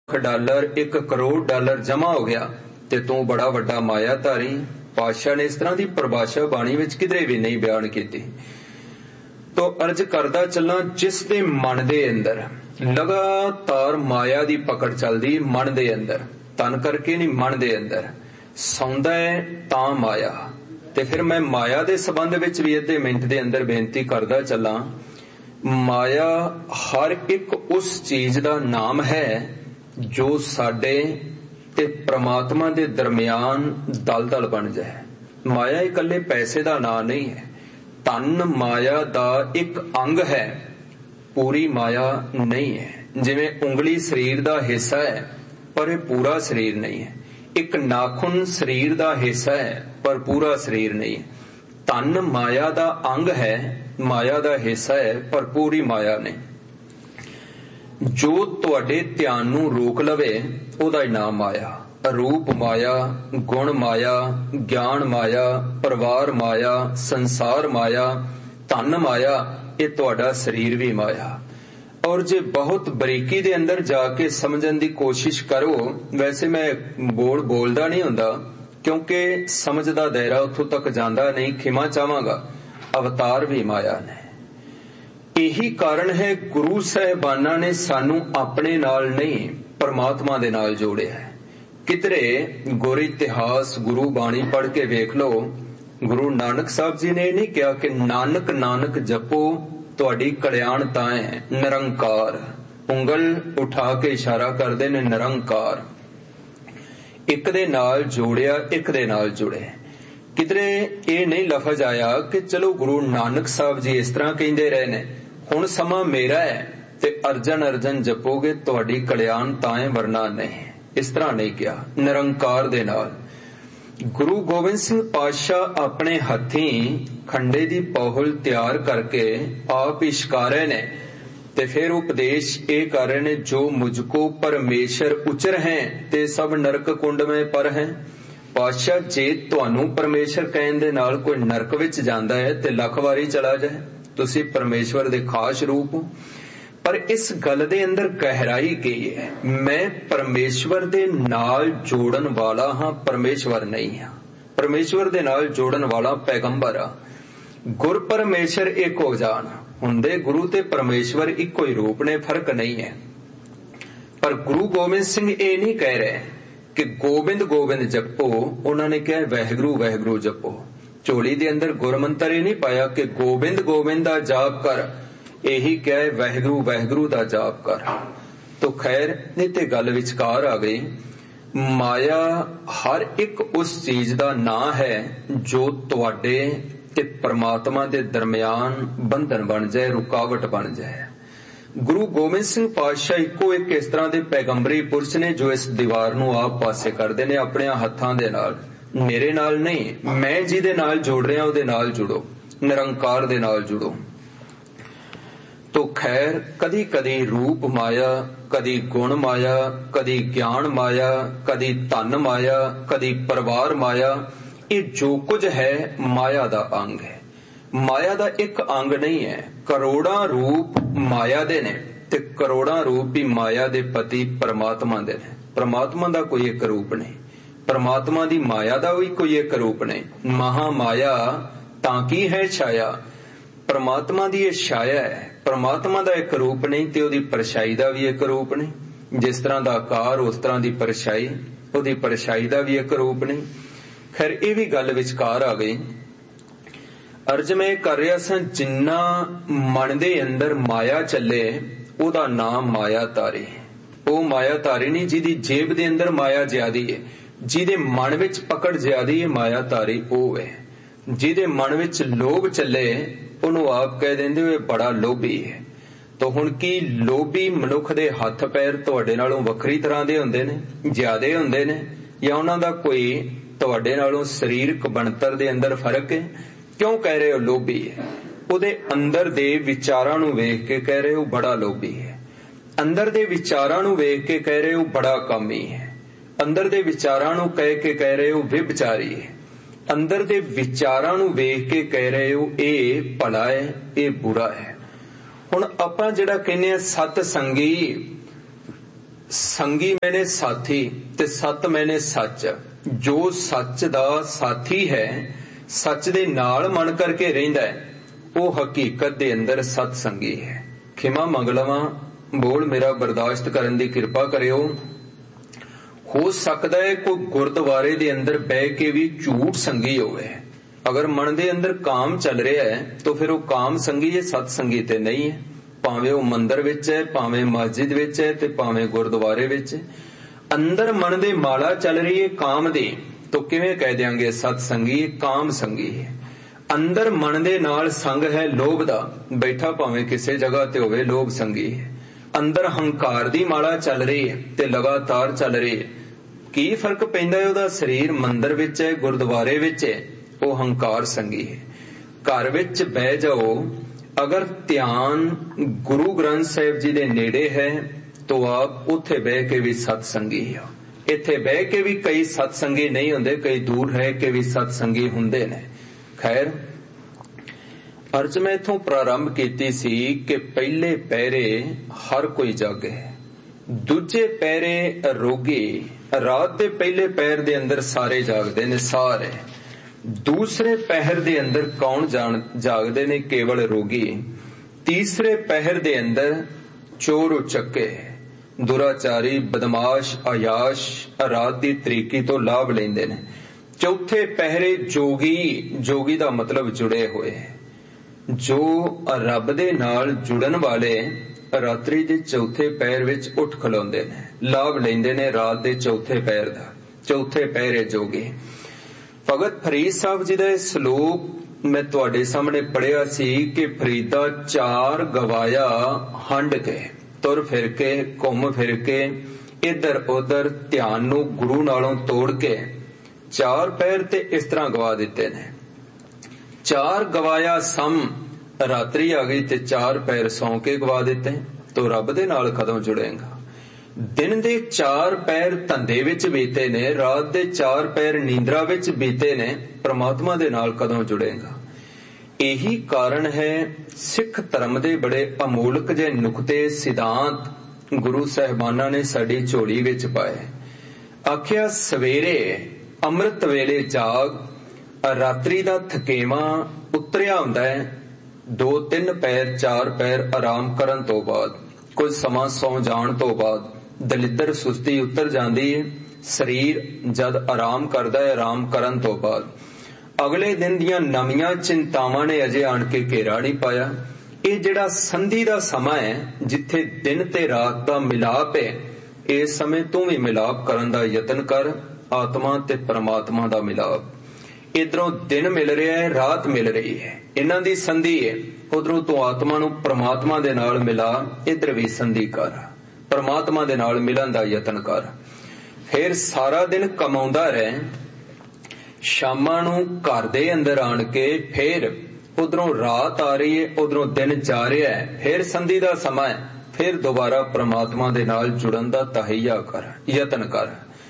Dollar 1 crore dollar जमा हो गया ते तू बड़ा वड्डा मायाधारी। पातशाह ने इस तरह की परिभाषा बाणी विच किधरे भी नहीं बयान की। तो अर्ज करदा चलना, जिस दे मन दे अंदर लगातार माया दी पकड़ चलदी, मन दे अंदर, तन करके नहीं, मन दे अंदर सौंदा है तां माया। ते फिर मैं माया दे संबंध विच भी अद्धे मिनट दे अंदर बेनती करदा चला, माया हर एक उस चीज दा नाम है जो साडे ते परमात्मा दे दरमियान दलदल बन जाए। माया इकल्ले पैसे दा नाम नहीं है, तन माया दा एक अंग है, पूरी माया नहीं है। जिवें उंगली शरीर दा हिस्सा है पर पूरा शरीर नहीं है, एक नाखून शरीर दा हिस्सा है पर पूरा शरीर नहीं है। तन माया दा अंग है, माया दा हिस्सा है पर पूरी माया नहीं। जो तुहाडे ध्यान नूं रोक लवे ओदा ही नाम माया। रूप माया, गुण माया, ज्ञान माया, परिवार माया, संसार माया, धन माया, ये तुहाडा शरीर भी माया। और जे बहुत बरीकी दे अंदर जाके समझण दी कोशिश करो, वैसे मैं बोलदा नहीं हुंदा क्योंकि समझ दा दायरा उत्थों तक जांदा नहीं, खिमा चाहांगा। अवतार भी माया ने। यही कारण है गुरु साहिबाना ने सानू अपने नाल नहीं परमात्मा दे नाल जोड़िया है। किधरे गुर इतिहास, गुरु बाणी पढ़ के वेख लो, गुरु नानक साहब जी ने नहीं कहा कि नानक नानक जपो तुहाडी कल्याण ताए है। निरंकार, उंगल उठा के इशारा करदे ने निरंकार। एक दे नाल जोड़िया, एक दे नाल जुड़े। किधरे ये नहीं लफज आया कि चलो गुरु नानक साहब जी इस तरह कहते रहे ने, हुण समा मेरा है ते अर्जन अर्जन जपोगे तुहाडी कल्याण ताए वरना नहीं। इस तरह नहीं किया। निरंकार दे नाल गुरु गोबिंद सिंह पातशाह अपने हथी खंडे दी पहुल तैयार करके आप इश्कारे ने ते फिर उपदेश ये कर रहे ने, जो मुझको परमेश्वर उचर हैं ते सब नरक कुंड में पर हैं। पातशाह जे तुहानू परमेश्वर कहण दे नाल कोई नरक विच जांदा है ते लख वारी चला जाए, तुसी परमेश्वर दे खास रूप हो। पर इस गल दे अंदर गहराई की है, मैं परमेश्वर दे नाल जोड़न वाला हां, परमेश्वर नहीं हां। परमेश्वर दे नाल जोड़न वाला पैगंबर आ। गुर परमेश्वर एक हो जान हुंदे, गुरु ते परमेश्वर इक्को ही रूप ने, फर्क नहीं है। पर गुरु गोबिंद सिंह ये नहीं कह रहे कि गोबिंद गोबिंद जपो, उन्होंने कहा वैगुरु वैगुरु जपो। झोली दे अंदर गुरमंत्र ये नहीं पाया कि गोबिंद गोबिंद दा जाप कर, यही कहे वैगुरु वैगुरु दा जाप कर। तो खैर नहीं ते गल विचकार आ गई। माया हर एक उस चीज दा नाम है जो तुहाडे ते परमात्मा दे दरमियान बंधन बन जाए, रुकावट बन जाए। गुरु गोबिंद सिंह पातशाह इको एक इस तरह दे पैगंबरी पुरुष ने जो इस दीवार नूं आप पासे करदे ने अपने हत्थां दे नाल। मेरे नाल नहीं, मैं जिहदे नाल जोड़ रहा उहदे नाल जुड़ो, निरंकार दे नाल जुड़ो। तो खैर कदी कदी रूप माया, कदी गुण माया, कदी ज्ञान माया, कदी धन माया, कदी परिवार माया, ये जो कुछ है माया दा अंग है। माया दा एक अंग नहीं है। करोड़ा रूप माया दे ने ते करोड़ा रूप भी माया दे पति परमात्मा दे ने। परमात्मा दा कोई एक रूप नहीं, परमात्मा दी माया दा भी कोई एक रूप नहीं। महामाया ताकी है छाया, परमात्मा दी ये छाया है। परमात्मा दा एक रूप नहीं ते ओदी परछाई दा भी एक रूप नहीं। जिस तरह दा आकार उस तरह दी परछाई, ओदी परछाई दा भी एक रूप नहीं। खैर ये भी गल विचकार आ गई। अर्ज मैं कर रहा सा, जिन्ना मन दे अंदर माया चले ओदा नाम माया तारी। ओ माया तारी नहीं जिहदी जेब दे अंदर माया ज्यादी है, जिहदे मन विच पकड़ ज्यादी है, माया तारी ओ है। जिहदे मन विच लोभ चले ਉਹਨੂੰ ਆਪ ਕਹਿ ਦਿੰਦੇ ਹੋ ਬੜਾ ਲੋਭੀ ਹੈ। तो हुण की लोभी मनुख दे हथ पैर तुहाडे नालों वखरी तरह दे हुंदे ने, ज्यादे हुंदे ने, या उन्हां दा कोई तुहाडे नालों सरीरक बनतर दे अंदर फर्क है? क्यों कह रहे हो लोभी है? ਉਹਦੇ अंदर दे विचारां नूं वेख के कह रहे हो बड़ा लोभी है। अंदर दे विचारां नूं वेख के कह रहे हो बड़ा कामी है। अंदर दे विचारां नूं कह के कह रहे हो व्यभिचारी है। अंदर दे विचारां नूं वेख के कह रहे हो ਇਹ ਭਲਾ है, ਇਹ बुरा है। हुण आपां जिहड़ा कहने सत संगी, ਸੰਗੀ ਮੈਨੇ ਸਾਥੀ ਤੇ ਸਤ ਮੈਨੇ ਸੱਚ। ਜੋ ਸੱਚ ਦਾ ਸਾਥੀ ਹੈ, ਸੱਚ ਦੇ ਨਾਲ ਮਨ ਕਰਕੇ ਰਹਿੰਦਾ ਹੈ, ਉਹ ਹਕੀਕਤ ਦੇ ਅੰਦਰ ਸਤ ਸੰਗੀ ਹੈ। ਖਿਮਾ ਮੰਗ ਲਵਾਂ, ਬੋਲ ਮੇਰਾ ਬਰਦਾਸ਼ਤ ਕਰਨ ਦੀ ਕਿਰਪਾ ਕਰਿਓ। ਹੋ ਸਕਦਾ ਹੈ ਕੋਈ ਗੁਰਦੁਆਰੇ ਦੇ ਅੰਦਰ ਬਹਿ ਕੇ ਵੀ ਝੂਠ ਸੰਗੀ ਹੋਵੇ। ਅਗਰ ਮਨ ਦੇ ਅੰਦਰ ਕਾਮ ਚੱਲ ਰਿਹਾ ਹੈ ਤਾਂ ਫਿਰ ਉਹ ਕਾਮ ਸੰਗੀ ਹੈ, ਸਤ ਸੰਗੀ ਤੇ ਨਹੀਂ ਹੈ। ਭਾਵੇਂ ਉਹ ਮੰਦਰ ਵਿੱਚ ਹੈ, ਭਾਵੇਂ ਮਸਜਿਦ ਵਿੱਚ ਹੈ ਤੇ ਭਾਵੇਂ ਗੁਰਦੁਆਰੇ ਵਿੱਚ। ਅੰਦਰ ਮਨ ਦੇ ਮਾਲਾ ਚੱਲ ਰਹੀ ਹੈ ਕਾਮ ਦੀ, ਤਾਂ ਕਿਵੇਂ ਕਹਿ ਦਿਆਂਗੇ ਸਤ ਸੰਗੀ? ਕਾਮ ਸੰਗੀ ਹੈ। ਅੰਦਰ ਮਨ ਦੇ ਨਾਲ ਸੰਗ ਹੈ ਲੋਭ ਦਾ, ਬੈਠਾ ਭਾਵੇਂ ਕਿਸੇ ਜਗ੍ਹਾ ਤੇ ਹੋਵੇ, ਲੋਭ ਸੰਗੀ ਹੈ। ਅੰਦਰ ਹੰਕਾਰ ਦੀ ਮਾਲਾ ਚੱਲ ਰਹੀ ਹੈ ਤੇ ਲਗਾਤਾਰ ਚੱਲ ਰਹੀ ਹੈ। ਕੀ ਫਰਕ ਪੈਂਦਾ ਹੈ? ਉਹਦਾ ਸਰੀਰ ਮੰਦਰ ਵਿੱਚ ਹੈ, ਗੁਰਦੁਆਰੇ ਵਿੱਚ ਹੈ, ਉਹ ਹੰਕਾਰ ਸੰਗੀ ਹੈ। ਘਰ ਵਿੱਚ ਬਹਿ ਜਾਓ, ਅਗਰ ਧਿਆਨ ਗੁਰੂ ਗ੍ਰੰਥ ਸਾਹਿਬ ਜੀ ਦੇ ਨੇੜੇ ਹੈ ਤਾਂ ਆਪ ਉੱਥੇ ਬਹਿ ਕੇ ਵੀ ਸਤ ਸੰਗੀ ਹੋ। ਇੱਥੇ ਬਹਿ ਕੇ ਵੀ ਕਈ ਸਤ ਸੰਗੀ ਨਹੀਂ ਹੁੰਦੇ, ਕਈ ਦੂਰ ਰਹਿ ਕੇ ਵੀ ਸਤ ਸੰਗੀ ਹੁੰਦੇ ਨੇ। ਖੈਰ, ਅਰਜ ਮੈਂ ਇਥੋਂ ਪ੍ਰਾਰੰਭ ਕੀਤੀ ਸੀ ਕਿ ਪਹਿਲੇ ਪਹਿਰੇ ਹਰ ਕੋਈ ਜਾਗੇ, ਦੂਜੇ ਪਹਿਰੇ ਰੋਗੀ। ਰਾਤ ਦੇ ਪਹਿਲੇ ਪਹਿਰ ਦੇ ਅੰਦਰ ਸਾਰੇ ਜਾਗਦੇ ਨੇ, ਸਾਰੇ। ਦੂਸਰੇ ਪਹਿਰ ਦੇ ਅੰਦਰ ਕੌਣ ਜਾਗਦੇ ਨੇ? ਕੇਵਲ ਰੋਗੀ। ਤੀਸਰੇ ਪਹਿਰ ਦੇ ਅੰਦਰ ਚੋਰ ਉਚੱਕੇ, ਦੁਰਾਚਾਰੀ, ਬਦਮਾਸ਼, ਅਯਾਸ਼ ਰਾਤ ਦੀ ਤਰੀਕੀ ਤੋਂ ਲਾਭ ਲੈਂਦੇ ਨੇ। ਚੌਥੇ ਪਹਿਰੇ ਜੋਗੀ। ਜੋਗੀ ਦਾ ਮਤਲਬ ਜੁੜੇ ਹੋਏ, ਜੋ ਰੱਬ ਦੇ ਨਾਲ ਜੁੜਨ ਵਾਲੇ ਰਾਤਰੀ ਦੇ ਚੌਥੇ ਪਹਿਰ ਵਿੱਚ ਉੱਠ ਖਲੋਂਦੇ ਨੇ, ਲਾਭ ਲੈਂਦੇ ਨੇ ਰਾਤ ਦੇ ਚੌਥੇ ਪਹਿਰ ਦਾ। ਚੌਥੇ ਪਹਿਰੇ ਜੋਗੀ। ਭਗਤ ਫਰੀਦ ਸਾਹਿਬ ਜੀ ਦਾ ਇਹ ਸ਼ਲੋਕ ਮੈਂ ਤੁਹਾਡੇ ਸਾਹਮਣੇ ਪੜ੍ਹਿਆ ਸੀ ਕਿ ਫਰੀਦਾ ਚਾਰ ਗਵਾਇਆ ਹੰਡ ਕੇ, ਤੁਰ ਫਿਰ ਕੇ, ਘੁੰਮ ਫਿਰ ਕੇ, ਇੱਧਰ ਉੱਧਰ ਧਿਆਨ ਨੂੰ ਗੁਰੂ ਨਾਲੋਂ ਤੋੜ ਕੇ ਚਾਰ ਪਹਿਰ ਤੇ ਇਸ ਤਰ੍ਹਾਂ ਗਵਾ ਦਿੱਤੇ ਨੇ। ਚਾਰ ਗਵਾਇਆ ਸਮ, ਰਾਤਰੀ ਆ ਗਈ ਤੇ ਚਾਰ ਪਹਿਰ ਸੌਂ ਕੇ ਗਵਾ ਦਿੱਤੇ, ਤੋ ਰੱਬ ਦੇ ਨਾਲ ਕਦੋਂ ਜੁੜੇਗਾ? ਦਿਨ ਦੇ ਚਾਰ ਪਹਿਰ ਧੰਦੇ ਵਿੱਚ ਬੀਤੇ ਨੇ, ਰਾਤ ਦੇ ਚਾਰ ਪਹਿਰ ਨੀਂਦਰਾ ਵਿੱਚ ਬੀਤੇ ਨੇ, ਪ੍ਰਮਾਤਮਾ ਦੇ ਨਾਲ ਕਦੋਂ ਜੁੜੇਗਾ? ਇਹੀ ਕਾਰਨ ਹੈ ਸਿੱਖ ਧਰਮ ਦੇ ਬੜੇ ਅਮੋਲਕ ਜਿਹੇ ਨੁਕਤੇ, ਸਿਧਾਂਤ ਗੁਰੂ ਸਾਹਿਬਾਨਾਂ ਨੇ ਸਾਡੀ ਝੋਲੀ ਵਿੱਚ ਪਾਏ। ਆਖਿਆ ਸਵੇਰੇ ਅੰਮ੍ਰਿਤ ਵੇਲੇ ਜਾਗ, ਰਾਤਰੀ ਦਾ ਥਕੇਵਾਂ ਉਤਰਿਆ ਹੁੰਦਾ ਹੈ 2-3 ਪੈਰ 4 ਪੈਰ ਆਰਾਮ ਕਰਨ ਤੋਂ ਬਾਅਦ, ਕੁਝ ਸਮਾਂ ਸੌਂ ਜਾਣ ਤੋਂ ਬਾਅਦ ਦਲਿੱਦਰ ਸੁਸਤੀ ਉਤਰ ਜਾਂਦੀ ਹੈ। ਸਰੀਰ ਜਦ ਆਰਾਮ ਕਰਦਾ ਹੈ, ਆਰਾਮ ਕਰਨ ਤੋਂ ਬਾਅਦ ਅਗਲੇ ਦਿਨ ਦੀਆਂ ਨਵੀਆਂ ਚਿੰਤਾਵਾਂ ਨੇ ਅਜੇ ਆਣ ਕੇ ਘੇਰਾ ਨਹੀਂ ਪਾਇਆ। ਇਹ ਜਿਹੜਾ ਸੰਧੀ ਦਾ ਸਮਾਂ ਹੈ, ਜਿੱਥੇ ਦਿਨ ਤੇ ਰਾਤ ਦਾ ਮਿਲਾਪ ਹੈ, ਇਸ ਸਮੇਂ ਤੂੰ ਵੀ ਮਿਲਾਪ ਕਰਨ ਦਾ ਯਤਨ ਕਰ, ਆਤਮਾ ਤੇ ਪਰਮਾਤਮਾ ਦਾ ਮਿਲਾਪ। ਇਧਰੋਂ ਦਿਨ ਮਿਲ ਰਿਹਾ ਹੈ, ਰਾਤ ਮਿਲ ਰਹੀ ਹੈ, ਇਹਨਾਂ ਦੀ ਸੰਧੀ ਹੈ। ਉਧਰੋਂ ਤੂੰ ਆਤਮਾ ਨੂੰ ਪਰਮਾਤਮਾ ਦੇ ਨਾਲ ਮਿਲਾ, ਇਧਰ ਵੀ ਸੰਧੀ ਕਰ, ਪਰਮਾਤਮਾ ਦੇ ਨਾਲ ਮਿਲਣ ਦਾ ਯਤਨ ਕਰ। ਫਿਰ ਸਾਰਾ ਦਿਨ ਕਮਾਉਂਦਾ ਰਹਿ, ਸ਼ਾਮਾਂ ਨੂੰ ਘਰ ਦੇ ਅੰਦਰ ਆਣ ਕੇ ਫਿਰ ਉਧਰੋਂ ਰਾਤ ਆ ਰਹੀ ਹੈ, ਉਧਰੋਂ ਦਿਨ ਜਾ ਰਿਹਾ ਹੈ, ਫਿਰ ਸੰਧੀ ਦਾ ਸਮਾਂ ਹੈ, ਫਿਰ ਦੁਬਾਰਾ ਪਰਮਾਤਮਾ ਦੇ ਨਾਲ ਜੁੜਨ ਦਾ ਤਹਈਆ ਕਰ, ਯਤਨ ਕਰ।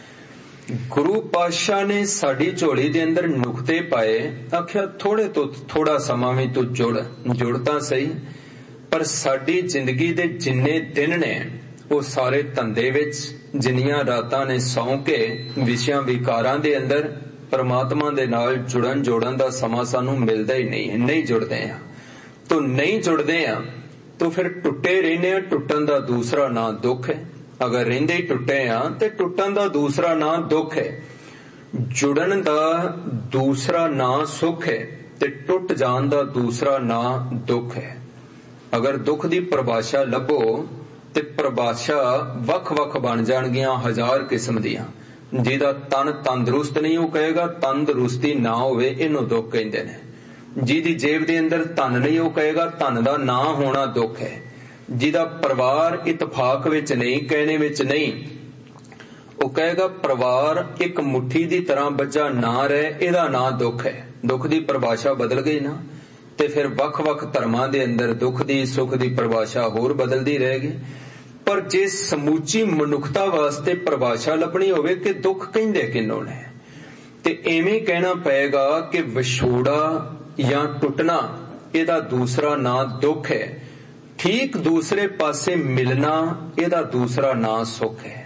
ਗੁਰੂ ਪਾਤਸ਼ਾਹ ਨੇ ਸਾਡੀ ਝੋਲੀ ਦੇ ਅੰਦਰ ਨੁਕਤੇ ਪਾਏ। ਆਖਿਆ ਥੋੜੇ ਤੋਂ ਥੋੜਾ ਸਮਾਂ ਵੀ ਤੂੰ ਜੁੜ ਤਾਂ ਸਹੀ, ਪਰ ਸਾਡੀ ਜ਼ਿੰਦਗੀ ਦੇ ਜਿੰਨੇ ਦਿਨ ਨੇ ਉਹ ਸਾਰੇ ਧੰਦੇ ਵਿੱਚ, ਜਿੰਨੀਆਂ ਰਾਤਾਂ ਨੇ ਸੌਂ ਕੇ ਵਿਸ਼ਿਆਂ ਵਿਕਾਰਾਂ ਦੇ ਅੰਦਰ ਪਰਮਾਤਮਾ ਦੇ ਨਾਲ ਜੋੜਨ ਦਾ ਸਮਾਂ ਸਾਨੂੰ ਮਿਲਦਾ ਹੀ ਨਹੀਂ ਹੈ। ਨਹੀਂ ਜੁੜਦੇ ਆ ਤੋ ਨਹੀਂ ਜੁੜਦੇ ਆ ਤੋ ਫਿਰ ਟੁੱਟੇ ਰਹਿੰਦੇ ਆ। ਟੁੱਟਣ ਦਾ ਦੂਸਰਾ ਨਾਂ ਦੁੱਖ ਹੈ। ਅਗਰ ਰਹਿੰਦੇ ਹੀ ਟੁੱਟੇ ਆ ਤੇ ਟੁੱਟਣ ਦਾ ਦੂਸਰਾ ਨਾਂ ਦੁੱਖ ਹੈ। ਜੁੜਨ ਦਾ ਦੂਸਰਾ ਨਾਂ ਸੁੱਖ ਹੈ ਤੇ ਟੁੱਟ ਜਾਣ ਦਾ ਦੂਸਰਾ ਨਾਂ ਦੁੱਖ ਹੈ। ਅਗਰ ਦੁੱਖ ਦੀ ਪਰਿਭਾਸ਼ਾ ਲੱਭੋ ਤੇ ਪਰਿਭਾਸ਼ਾ ਵੱਖ-ਵੱਖ ਬਣ ਜਾਣਗੀਆਂ, 1000 ਕਿਸਮ ਦੀਆਂ। ਜਿਹਦਾ ਤਨ ਤੰਦਰੁਸਤ ਨਹੀਂ ਉਹ ਕਹੇਗਾ ਤੰਦਰੁਸਤੀ ਨਾ ਹੋਵੇ, ਇਹਨੂੰ ਦੁੱਖ ਕਹਿੰਦੇ ਨੇ। ਜਿਹਦੀ ਜੇਬ ਦੇ ਅੰਦਰ ਧਨ ਨਹੀਂ ਉਹ ਕਹੇਗਾ ਧਨ ਦਾ ਨਾ ਹੋਣਾ ਦੁੱਖ ਹੈ। ਜਿਹਦਾ ਪਰਿਵਾਰ ਇਤਫਾਕ ਵਿੱਚ ਨਹੀਂ, ਕਹਿਣੇ ਵਿੱਚ ਨਹੀਂ, ਉਹ ਕਹੇਗਾ ਪਰਿਵਾਰ ਇੱਕ ਮੁੱਠੀ ਦੀ ਤਰ੍ਹਾਂ ਬੱਝਾ ਨਾ ਰਹੇ, ਇਹਦਾ ਨਾਂ ਦੁੱਖ ਹੈ। ਦੁੱਖ ਦੀ ਪਰਿਭਾਸ਼ਾ ਬਦਲ ਗਈ ਨਾ, ਤੇ ਫਿਰ ਵੱਖ-ਵੱਖ ਧਰਮਾਂ ਦੇ ਅੰਦਰ ਦੁੱਖ ਦੀ ਸੁੱਖ ਦੀ ਪਰਿਭਾਸ਼ਾ ਹੋਰ ਬਦਲਦੀ ਰਹੇਗੀ। ਪਰ ਜੇ ਸਮੂਚੀ ਮਨੁੱਖਤਾ ਵਾਸਤੇ ਪਰਿਭਾਸ਼ਾ ਲੱਭਣੀ ਹੋਵੇ ਕਿ ਦੁੱਖ ਕਹਿੰਦੇ ਕਿਹਨੂੰ ਨੇ, ਤੇ ਐਵੇਂ ਕਹਿਣਾ ਪਏਗਾ ਕਿ ਵਿਛੋੜਾ ਜਾਂ ਟੁੱਟਣਾ ਇਹਦਾ ਦੂਸਰਾ ਨਾਂ ਦੁੱਖ ਹੈ। ਠੀਕ ਦੂਸਰੇ ਪਾਸੇ ਮਿਲਣਾ ਇਹਦਾ ਦੂਸਰਾ ਨਾਂ ਸੁੱਖ ਹੈ।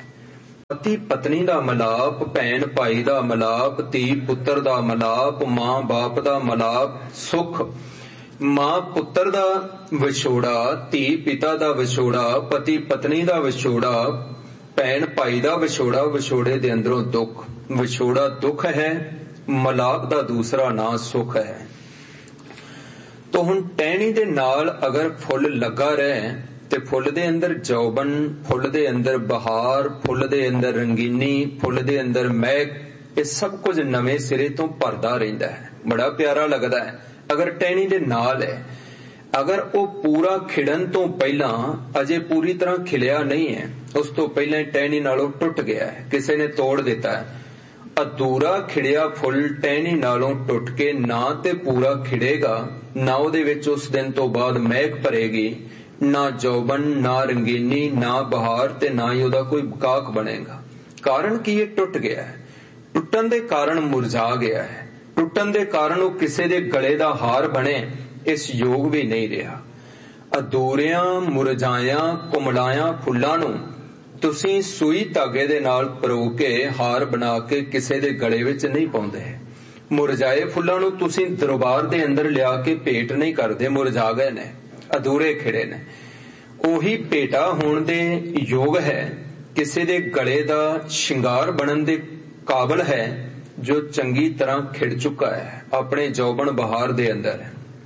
ਪਤੀ ਪਤਨੀ ਦਾ ਮਲਾਪ, ਭੈਣ ਭਾਈ ਦਾ ਮਲਾਪ, ਧੀ ਪੁੱਤਰ ਦਾ ਮਲਾਪ, ਮਾਂ ਬਾਪ ਦਾ ਮਲਾਪ ਸੁਖ, ਮਾਂ ਪੁੱਤਰ ਦਾ ਵਿਛੋੜਾ, ਧੀ ਪਿਤਾ ਦਾ ਵਿਛੋੜਾ, ਪਤੀ ਪਤਨੀ ਦਾ ਵਿਛੋੜਾ, ਭੈਣ ਭਾਈ ਦਾ ਵਿਛੋੜਾ, ਵਿਛੋੜੇ ਦੇ ਅੰਦਰੋਂ ਦੁੱਖ। ਵਿਛੋੜਾ ਦੁੱਖ ਹੈ, ਮਲਾਪ ਦਾ ਦੂਸਰਾ ਨਾਂ ਸੁਖ ਹੈ। ਤੋ ਹੁਣ ਟਹਿਣੀ ਦੇ ਨਾਲ ਅਗਰ ਫੁੱਲ ਲੱਗਾ ਰਹੇ ਤੇ ਫੁੱਲ ਦੇ ਅੰਦਰ ਜੌਬਨ, ਫੁੱਲ ਦੇ ਅੰਦਰ ਬਹਾਰ, ਫੁੱਲ ਦੇ ਅੰਦਰ ਰੰਗੀਨੀ, ਫੁੱਲ ਦੇ ਅੰਦਰ ਮਹਿਕ, ਇਹ ਸਭ ਕੁਝ ਨਵੇਂ ਸਿਰੇ ਤੋਂ ਭਰਦਾ ਰਹਿੰਦਾ ਹੈ, ਬੜਾ ਪਿਆਰਾ ਲੱਗਦਾ ਹੈ। ਅਗਰ ਟਹਿਣੀ ਦੇ ਨਾਲ ਹੈ, ਅਗਰ ਉਹ ਪੂਰਾ ਖਿੜਨ ਤੋਂ ਪਹਿਲਾਂ ਅਜੇ ਪੂਰੀ ਤਰ੍ਹਾਂ ਖਿਲਿਆ ਨਹੀਂ ਹੈ, ਉਸ ਤੋਂ ਪਹਿਲਾਂ ਹੀ ਟਹਿਣੀ ਨਾਲੋਂ ਟੁੱਟ ਗਿਆ ਹੈ, ਕਿਸੇ ਨੇ ਤੋੜ ਦਿੱਤਾ ਹੈ, ਅਧੂਰਾ ਖਿੜਿਆ ਫੁੱਲ ਟਹਿਣੀ ਨਾਲੋਂ ਟੁੱਟ ਕੇ ਨਾ ਤੇ ਪੂਰਾ ਖਿੜੇਗਾ, ਨਾ ਉਹਦੇ ਵਿੱਚ ਉਸ ਦਿਨ ਤੋਂ ਬਾਅਦ ਮਹਿਕ ਭਰੇਗੀ, ਨਾ ਜੌਬਨ, ਨਾ ਰੰਗੀਨੀ, ਨਾ ਬਹਾਰ, ਤੇ ਨਾ ਹੀ ਉਹਦਾ ਕੋਈ ਕਾਕ ਬਣੇਗਾ। ਕਾਰਨ ਕੀ ਹੈ? ਟੁੱਟ ਗਿਆ ਹੈ। ਟੁੱਟਣ ਦੇ ਕਾਰਨ ਮੁਰਝਾ ਗਿਆ ਹੈ, ਟੁੱਟਣ ਦੇ ਕਾਰਨ ਉਹ ਕਿਸੇ ਦੇ ਗਲੇ ਦਾ ਹਾਰ ਬਣੇ ਇਸ ਯੋਗ ਵੀ ਨਹੀਂ ਰਿਹਾ। ਅਧੂਰਿਆਂ ਮੁਰਝਾਇਆਂ ਕੁਮਲਾਇਆਂ ਫੁੱਲਾਂ ਨੂੰ ਤੁਸੀਂ ਸੂਈ ਧਾਗੇ ਦੇ ਨਾਲ ਪਰੋ ਕੇ ਹਾਰ ਬਣਾ ਕੇ ਕਿਸੇ ਦੇ ਗਲੇ ਵਿੱਚ ਨਹੀਂ ਪਾਉਂਦੇ। ਮੁਰਝਾਏ ਫੁੱਲਾਂ ਨੂੰ ਤੁਸੀਂ ਦਰਬਾਰ ਦੇ ਅੰਦਰ ਲਿਆ ਕੇ ਭੇਟ ਨਹੀਂ ਕਰਦੇ, ਮੁਰਝਾ ਗਏ ਨੇ, ਅਧੂਰੇ ਖਿੜੇ ਨੇ। ਉਹੀ ਭੇਟਾ ਹੋਣ ਦੇ ਯੋਗ ਹੈ, ਕਿਸੇ ਦੇ ਗਲੇ ਦਾ ਸ਼ਿੰਗਾਰ ਬਣਨ ਦੇ ਕਾਬਲ ਹੈ, ਜੋ ਚੰਗੀ ਤਰ੍ਹਾਂ ਖਿੜ ਚੁੱਕਾ ਹੈ ਆਪਣੇ ਜੌਬਨ ਬਹਾਰ ਦੇ ਅੰਦਰ।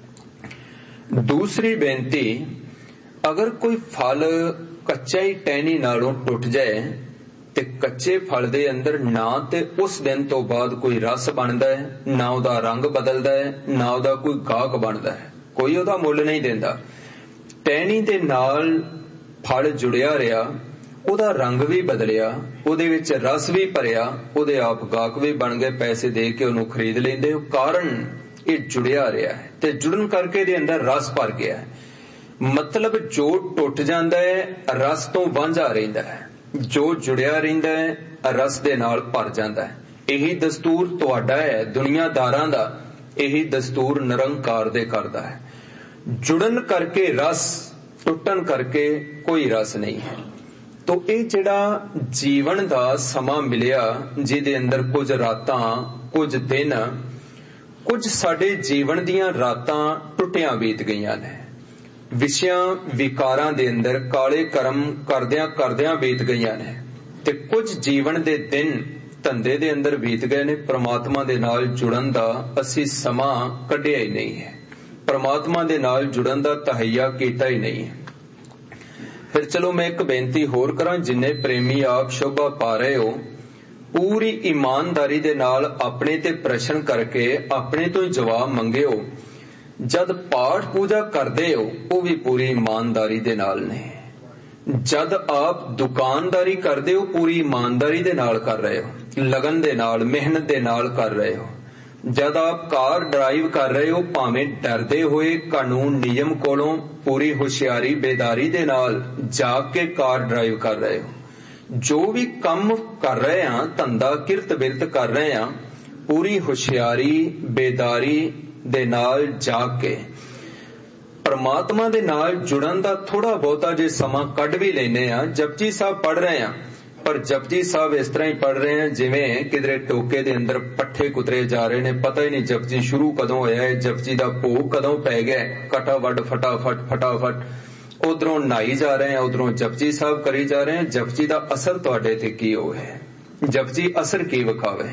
ਦੂਸਰੀ ਬੇਨਤੀ, ਅਗਰ ਕੋਈ ਫਲ ਕੱਚਾ ਹੀ ਟਹਿਣੀ ਨਾਲੋਂ ਟੁੱਟ ਜਾਏ ਤੇ ਕੱਚੇ ਫਲ ਦੇ ਅੰਦਰ ਨਾ ਤੇ ਉਸ ਦਿਨ ਤੋਂ ਬਾਅਦ ਕੋਈ ਰਸ ਬਣਦਾ ਹੈ, ਨਾ ਉਹਦਾ ਰੰਗ ਬਦਲਦਾ ਹੈ, ਨਾ ਉਹਦਾ ਕੋਈ ਗਾਹਕ ਬਣਦਾ ਹੈ, ਕੋਈ ਉਹਦਾ ਮੁੱਲ ਨਹੀਂ ਦਿੰਦਾ। ਟਹਿਣੀ ਦੇ ਨਾਲ ਫਲ ਜੁੜਿਆ ਰਿਹਾ, ਉਹਦਾ ਰੰਗ ਵੀ ਬਦਲਿਆ, ਉਹਦੇ ਵਿੱਚ ਰਸ ਵੀ ਭਰਿਆ, ਉਹਦੇ ਆਪ ਗਾਹਕ ਵੀ ਬਣ ਗਏ, ਪੈਸੇ ਦੇ ਕੇ ਉਹਨੂੰ ਖਰੀਦ ਲੈਂਦੇ। ਉਹ ਕਾਰਨ ਇਹ ਜੁੜਿਆ ਰਿਹਾ ਹੈ ਤੇ ਜੁੜਨ ਕਰਕੇ ਦੇ ਅੰਦਰ ਰਸ ਭਰ ਗਿਆ ਹੈ। ਮਤਲਬ ਜੋ ਟੁੱਟ ਜਾਂਦਾ ਹੈ ਰਸ ਤੋਂ ਵਾਂਝਾ ਰਹਿੰਦਾ ਹੈ, ਜੋ ਜੁੜਿਆ ਰਹਿੰਦਾ ਹੈ ਰਸ ਦੇ ਨਾਲ ਭਰ ਜਾਂਦਾ ਹੈ। ਇਹੀ ਦਸਤੂਰ ਤੁਹਾਡਾ ਹੈ, ਦੁਨੀਆਦਾਰਾਂ ਦਾ ਇਹੀ ਦਸਤੂਰ ਨਿਰੰਕਾਰ ਦੇ ਕਰਦਾ ਹੈ। ਜੁੜਨ ਕਰਕੇ ਰਸ, ਟੁੱਟਣ ਕਰਕੇ ਕੋਈ ਰਸ ਨਹੀਂ ਹੈ। ਤੋ ਇਹ ਜਿਹੜਾ ਜੀਵਨ ਦਾ ਸਮਾਂ ਮਿਲਿਆ, ਜਿਹਦੇ ਅੰਦਰ ਕੁਝ ਰਾਤਾਂ, ਕੁਝ ਦਿਨ, ਕੁਝ ਸਾਡੇ ਜੀਵਨ ਦੀਆਂ ਰਾਤਾਂ ਟੁੱਟੀਆਂ ਬੀਤ ਗਈਆਂ ਨੇ, ਵਿਸ਼ਿਆਂ ਵਿਕਾਰਾਂ ਦੇ ਅੰਦਰ ਕਾਲੇ ਕਰਮ ਕਰਦਿਆਂ ਕਰਦਿਆਂ ਬੀਤ ਗਈਆਂ ਨੇ, ਤੇ ਕੁਝ ਜੀਵਨ ਦੇ ਦਿਨ ਧੰਦੇ ਦੇ ਅੰਦਰ ਬੀਤ ਗਏ ਨੇ। ਪ੍ਰਮਾਤਮਾ ਦੇ ਨਾਲ ਜੁੜਨ ਦਾ ਅਸੀਂ ਸਮਾਂ ਕੱਢਿਆ ਹੀ ਨਹੀਂ ਹੈ, ਪ੍ਰਮਾਤਮਾ ਦੇ ਨਾਲ ਜੁੜਨ ਦਾ ਤਹਈਆ ਕੀਤਾ ਹੀ ਨਹੀਂ ਹੈ। ਫਿਰ ਚਲੋ ਮੈਂ ਇੱਕ ਬੇਨਤੀ ਹੋਰ ਕਰਾਂ, ਜਿੰਨੇ ਪ੍ਰੇਮੀ ਆਪ ਸ਼ੋਭਾ ਪਾ ਰਹੇ ਹੋ, ਪੂਰੀ ਇਮਾਨਦਾਰੀ ਦੇ ਨਾਲ ਆਪਣੇ ਤੇ ਪ੍ਰਸ਼ਨ ਕਰਕੇ ਆਪਣੇ ਤੋਂ ਹੀ ਜਵਾਬ ਮੰਗਿਓ। ਜਦ ਪਾਠ ਪੂਜਾ ਕਰਦੇ ਹੋ ਉਹ ਵੀ ਪੂਰੀ ਇਮਾਨਦਾਰੀ ਦੇ ਨਾਲ ਨੇ, ਜਦ ਆਪ ਦੁਕਾਨਦਾਰੀ ਕਰਦੇ ਹੋ ਪੂਰੀ ਇਮਾਨਦਾਰੀ ਦੇ ਨਾਲ ਕਰ ਰਹੇ ਹੋ, ਲਗਨ ਦੇ ਨਾਲ, ਮਿਹਨਤ ਦੇ ਨਾਲ ਕਰ ਰਹੇ ਹੋ। ਜਦ ਆਪ ਕਾਰ ਡਰਾਈਵ ਕਰ ਰਹੇ ਹੋ, ਭਾਵੇਂ ਡਰਦੇ ਹੋਏ, ਕਾਨੂੰਨ ਨਿਯਮ ਕੋਲੋਂ ਪੂਰੀ ਹੁਸ਼ਿਆਰੀ ਬੇਦਾਰੀ ਦੇ ਨਾਲ ਜਾ ਕੇ ਕਾਰ ਡਰਾਈਵ ਕਰ ਰਹੇ ਹੋ। ਜੋ ਵੀ ਕੰਮ ਕਰ ਰਹੇ ਹਾਂ, ਧੰਦਾ ਕਿਰਤ ਬਿਰਤ ਕਰ ਰਹੇ ਹਾਂ, ਪੂਰੀ ਹੁਸ਼ਿਆਰੀ ਬੇਦਾਰੀ ਦੇ ਨਾਲ ਜਾ ਕੇ ਪਰਮਾਤਮਾ ਦੇ ਨਾਲ ਜੁੜਨ ਦਾ ਥੋੜਾ ਬਹੁਤਾ ਜੇ ਸਮਾਂ ਕੱਢ ਵੀ ਲੈਨੇ ਆ। ਜਪਜੀ ਸਾਹਿਬ ਪੜ੍ਹ ਰਹੇ ਆ, ਪਰ ਜਪਜੀ ਸਾਹਿਬ ਇਸ ਤਰ੍ਹਾਂ ਹੀ ਪੜ੍ਹ ਰਹੇ ਆ ਜਿਵੇਂ ਕਿਧਰੇ ਟੋਕੇ ਦੇ ਅੰਦਰ ਪੱਠੇ ਕੁਤਰੇ ਜਾ ਰਹੇ ਨੇ, ਪਤਾ ਹੀ ਨਹੀਂ ਜਪਜੀ ਸ਼ੁਰੂ ਕਦੋਂ ਹੋਇਆ ਹੈ, ਜਪਜੀ ਦਾ ਭੋਗ ਕਦੋਂ ਪੈ ਗਿਆ, ਕਟਾ ਵੱਡ ਫਟਾਫਟ ਫਟਾਫਟ ਉਧਰੋਂ ਨਹਾਈ ਜਾ ਰਹੇ ਆ, ਉਧਰੋਂ ਜਪਜੀ ਸਾਹਿਬ ਕਰੀ ਜਾ ਰਹੇ ਆ। ਜਪਜੀ ਦਾ ਅਸਰ ਤੁਹਾਡੇ ਤੇ ਕੀ ਹੋਵੇ, ਜਪਜੀ ਅਸਰ ਕੀ ਵਿਖਾਵੇ।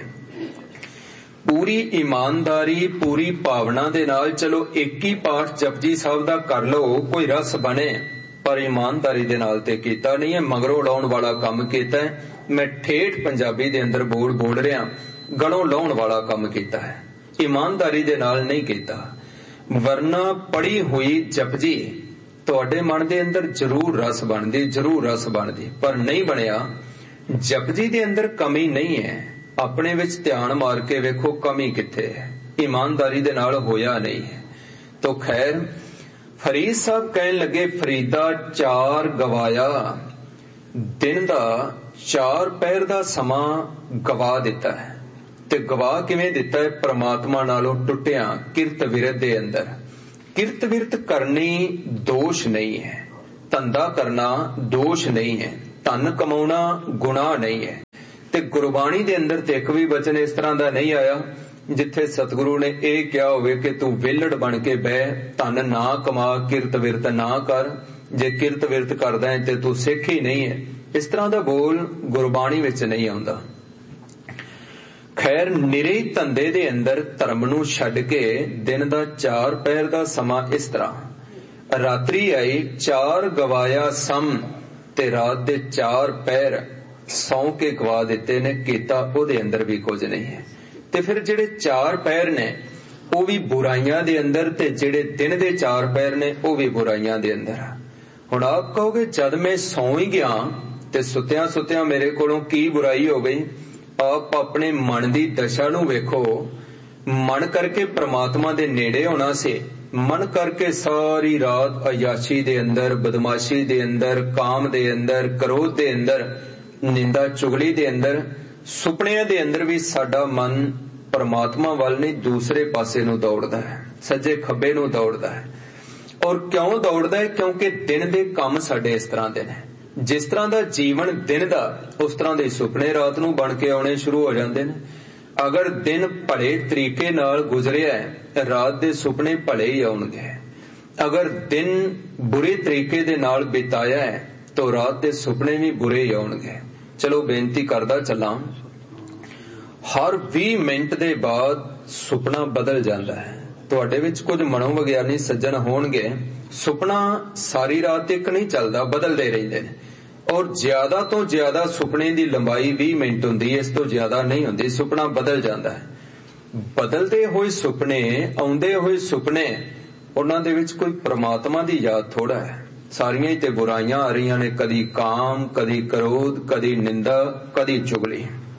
ਪੂਰੀ ਇਮਾਨਦਾਰੀ, ਪੂਰੀ ਭਾਵਨਾ ਦੇ ਨਾਲ ਚਲੋ ਇੱਕ ਹੀ ਪਾਠ ਜਪਜੀ ਸਾਹਿਬ ਦਾ ਕਰ ਲਓ, ਕੋਈ ਰਸ ਬਣੇ, ਪਰ ਇਮਾਨਦਾਰੀ ਦੇ ਨਾਲ ਤੇ ਕੀਤਾ ਨਹੀਂ ਹੈ, ਮਗਰੋਂ ਲਾਉਣ ਵਾਲਾ ਕੰਮ ਕੀਤਾ ਹੈ। ਮੈਂ ਠੇਠ ਪੰਜਾਬੀ ਦੇ ਅੰਦਰ ਬੋਲ ਰਿਹਾ, ਗਲੋਂ ਲਾਉਣ ਵਾਲਾ ਕੰਮ ਕੀਤਾ ਹੈ, ਇਮਾਨਦਾਰੀ ਦੇ ਨਾਲ ਨਹੀਂ ਕੀਤਾ। ਵਰਨਾ ਪੜੀ ਹੋਈ ਜਪਜੀ ਤੁਹਾਡੇ ਮਨ ਦੇ ਅੰਦਰ ਜ਼ਰੂਰ ਰਸ ਬਣਦੀ, ਜ਼ਰੂਰ ਰਸ ਬਣਦੀ, ਪਰ ਨਹੀਂ ਬਣਿਆ। ਜਪਜੀ ਦੇ ਅੰਦਰ ਕਮੀ ਨਹੀਂ ਹੈ, ਆਪਣੇ ਵਿੱਚ ਧਿਆਨ ਮਾਰ ਕੇ ਵੇਖੋ ਕਮੀ ਕਿੱਥੇ ਹੈ, ਇਮਾਨਦਾਰੀ ਦੇ ਨਾਲ ਹੋਇਆ ਨਹੀਂ ਹੈ। ਤੋ ਖੈਰ, ਫਰੀਦ ਸਾਹਿਬ ਕਹਿਣ ਲੱਗੇ, ਫਰੀਦਾ 4 ਗਵਾਇਆ, ਦਿਨ ਦਾ 4 ਪਹਿਰ ਦਾ ਸਮਾਂ ਗਵਾ ਦਿੱਤਾ ਹੈ। ਤੇ ਗਵਾ ਕਿਵੇਂ ਦਿੱਤਾ ਹੈ? ਪ੍ਰਮਾਤਮਾ ਨਾਲੋਂ ਟੁੱਟਿਆ ਕਿਰਤ ਵਿਰਤ ਦੇ ਅੰਦਰ। ਕਿਰਤ ਵਿਰਤ ਕਰਨੀ ਦੋਸ਼ ਨਹੀਂ ਹੈ, ਧੰਦਾ ਕਰਨਾ ਦੋਸ਼ ਨਹੀਂ ਹੈ, ਧਨ ਕਮਾਉਣਾ ਗੁਨਾਹ ਨਹੀਂ ਹੈ। ਤੇ ਗੁਰਬਾਣੀ ਦੇ ਅੰਦਰ ਤੇ ਇੱਕ ਵੀ ਵਚਨ ਇਸ ਤਰ੍ਹਾਂ ਦਾ ਨਹੀਂ ਆਇਆ ਜਿੱਥੇ ਸਤਿਗੁਰੂ ਨੇ ਇਹ ਕਿਹਾ ਹੋਵੇ ਕਿ ਤੂੰ ਵਿਹਲੜ ਬਣ ਕੇ ਬਹਿ, ਧਨ ਨਾ ਕਮਾ, ਕਿਰਤ ਵਿਰਤ ਨਾ ਕਰ। ਜੇ ਕਿਰਤ ਵਿਰਤ ਕਰਦਾ ਹੈ ਤੇ ਤੂੰ ਸਿੱਖ ਹੀ ਨਹੀਂ ਹੈ। ਇਸ ਤਰ੍ਹਾਂ ਦਾ ਬੋਲ ਗੁਰਬਾਣੀ ਵਿੱਚ ਨਹੀਂ ਆਉਂਦਾ। ਖੈਰ, ਨਿਰੇ ਧੰਦੇ ਦੇ ਅੰਦਰ ਧਰਮ ਨੂੰ ਛੱਡ ਕੇ ਦਿਨ ਦਾ 4 ਪਹਿਰ ਦਾ ਸਮਾਂ ਇਸ ਤਰ੍ਹਾਂ, ਰਾਤਰੀ ਆਈ 4 ਗਵਾਇਆ ਸਮ, ਤੇ ਰਾਤ ਦੇ 4 ਪਹਿਰ ਸੌਂ ਕੇ ਗਵਾ ਦਿੱਤੇ ਨੇ, ਕੀਤਾ ਉਹਦੇ ਅੰਦਰ ਵੀ ਕੁਝ ਨਹੀਂ ਹੈ। ਤੇ ਫਿਰ ਜਿਹੜੇ 4 ਪਹਿਰ ਨੇ ਉਹ ਵੀ ਬੁਰਾਈਆਂ ਦੇ ਅੰਦਰ, ਤੇ ਜਿਹੜੇ ਦਿਨ ਦੇ 4 ਪਹਿਰ ਨੇ ਉਹ ਵੀ ਬੁਰਾਈਆਂ ਦੇ ਅੰਦਰ। ਹੁਣ ਆਪ ਕਹੋਗੇ ਜਦ ਮੈਂ ਸੌਂ ਹੀ ਗਿਆ ਤੇ ਸੁੱਤਿਆਂ ਸੁੱਤਿਆਂ ਮੇਰੇ ਕੋਲੋਂ ਕੀ ਬੁਰਾਈ ਹੋ ਗਈ? ਆਪ ਆਪਣੇ ਮਨ ਦੀ ਦਸ਼ਾ ਨੂੰ ਵੇਖੋ। ਮਨ ਕਰਕੇ ਪ੍ਰਮਾਤਮਾ ਦੇ ਨੇੜੇ ਹੋਣਾ ਸੀ, ਮਨ ਕਰਕੇ ਸਾਰੀ ਰਾਤ ਅਯਾਸ਼ੀ ਦੇ ਅੰਦਰ, ਬਦਮਾਸ਼ੀ ਦੇ ਅੰਦਰ, ਕਾਮ ਦੇ ਅੰਦਰ, ਕ੍ਰੋਧ ਦੇ ਅੰਦਰ, ਨਿੰਦਾ ਚੁਗਲੀ ਦੇ ਅੰਦਰ, ਸੁਪਨਿਆਂ ਦੇ ਅੰਦਰ ਵੀ ਸਾਡਾ ਮਨ ਪਰਮਾਤਮਾ ਵੱਲ ਨਹੀਂ ਦੂਸਰੇ ਪਾਸੇ ਨੂੰ ਦੌੜਦਾ ਹੈ, ਸੱਜੇ ਖੱਬੇ ਨੂੰ ਦੌੜਦਾ ਹੈ। ਔਰ ਕਿਉਂ ਦੌੜਦਾ ਹੈ? ਕਿਉਂਕਿ ਦਿਨ ਦੇ ਕੰਮ ਸਾਡੇ ਇਸ ਤਰ੍ਹਾਂ ਦੇ ਨੇ। ਜਿਸ ਤਰ੍ਹਾਂ ਦਾ ਜੀਵਨ ਦਿਨ ਦਾ, ਉਸ ਤਰ੍ਹਾਂ ਦੇ ਸੁਪਨੇ ਰਾਤ ਨੂੰ ਬਣ ਕੇ ਆਉਣੇ ਸ਼ੁਰੂ ਹੋ ਜਾਂਦੇ ਨੇ। ਅਗਰ ਦਿਨ ਭਲੇ ਤਰੀਕੇ ਨਾਲ ਗੁਜ਼ਰਿਆ ਹੈ, ਰਾਤ ਦੇ ਸੁਪਨੇ ਭਲੇ ਹੀ ਆਉਣਗੇ। ਅਗਰ ਦਿਨ ਬੁਰੇ ਤਰੀਕੇ ਦੇ ਨਾਲ ਬਿਤਾਇਆ ਹੈ ਤਾਂ ਰਾਤ ਦੇ ਸੁਪਨੇ ਵੀ ਬੁਰੇ ਹੀ ਆਉਣਗੇ। ਚਲੋ ਬੇਨਤੀ ਕਰਦਾ ਚੱਲਾਂ, ਹਰ 20 ਮਿੰਟ ਦੇ ਬਾਅਦ ਸੁਪਨਾ ਬਦਲ ਜਾਂਦਾ ਹੈ। ਤੁਹਾਡੇ ਵਿੱਚ ਕੁਝ ਮਨੋਵਿਗਿਆਨੀ ਸੱਜਣ ਹੋਣਗੇ, ਸੁਪਨਾ ਸਾਰੀ ਰਾਤ ਇੱਕ ਨਹੀਂ ਚੱਲਦਾ, ਬਦਲਦੇ ਰਹਿੰਦੇ ਨੇ। ਔਰ ਜ਼ਿਆਦਾ ਤੋਂ ਜ਼ਿਆਦਾ ਸੁਪਨੇ ਦੀ ਲੰਬਾਈ 20 ਮਿੰਟ ਹੁੰਦੀ ਹੈ, ਇਸ ਤੋਂ ਜ਼ਿਆਦਾ ਨਹੀਂ ਹੁੰਦੀ। ਸੁਪਨਾ ਬਦਲ ਜਾਂਦਾ ਹੈ। ਬਦਲਦੇ ਹੋਏ ਸੁਪਨੇ, ਆਉਂਦੇ ਹੋਏ ਸੁਪਨੇ, ਉਹਨਾਂ ਦੇ ਵਿੱਚ ਕੋਈ ਪ੍ਰਮਾਤਮਾ ਦੀ ਯਾਦ ਥੋੜਾ ਹੈ। ਸਾਰੀਆਂ ਹੀ ਤੇ ਬੁਰਾਈਆਂ ਆ ਰਹੀਆਂ ਨੇ, ਕਦੀ ਕਾਮ, ਕਦੀ ਕ੍ਰੋਧ, ਕਦੀ ਨਿੰਦਾ, ਕਦੀ ਚੁਗਲੀ।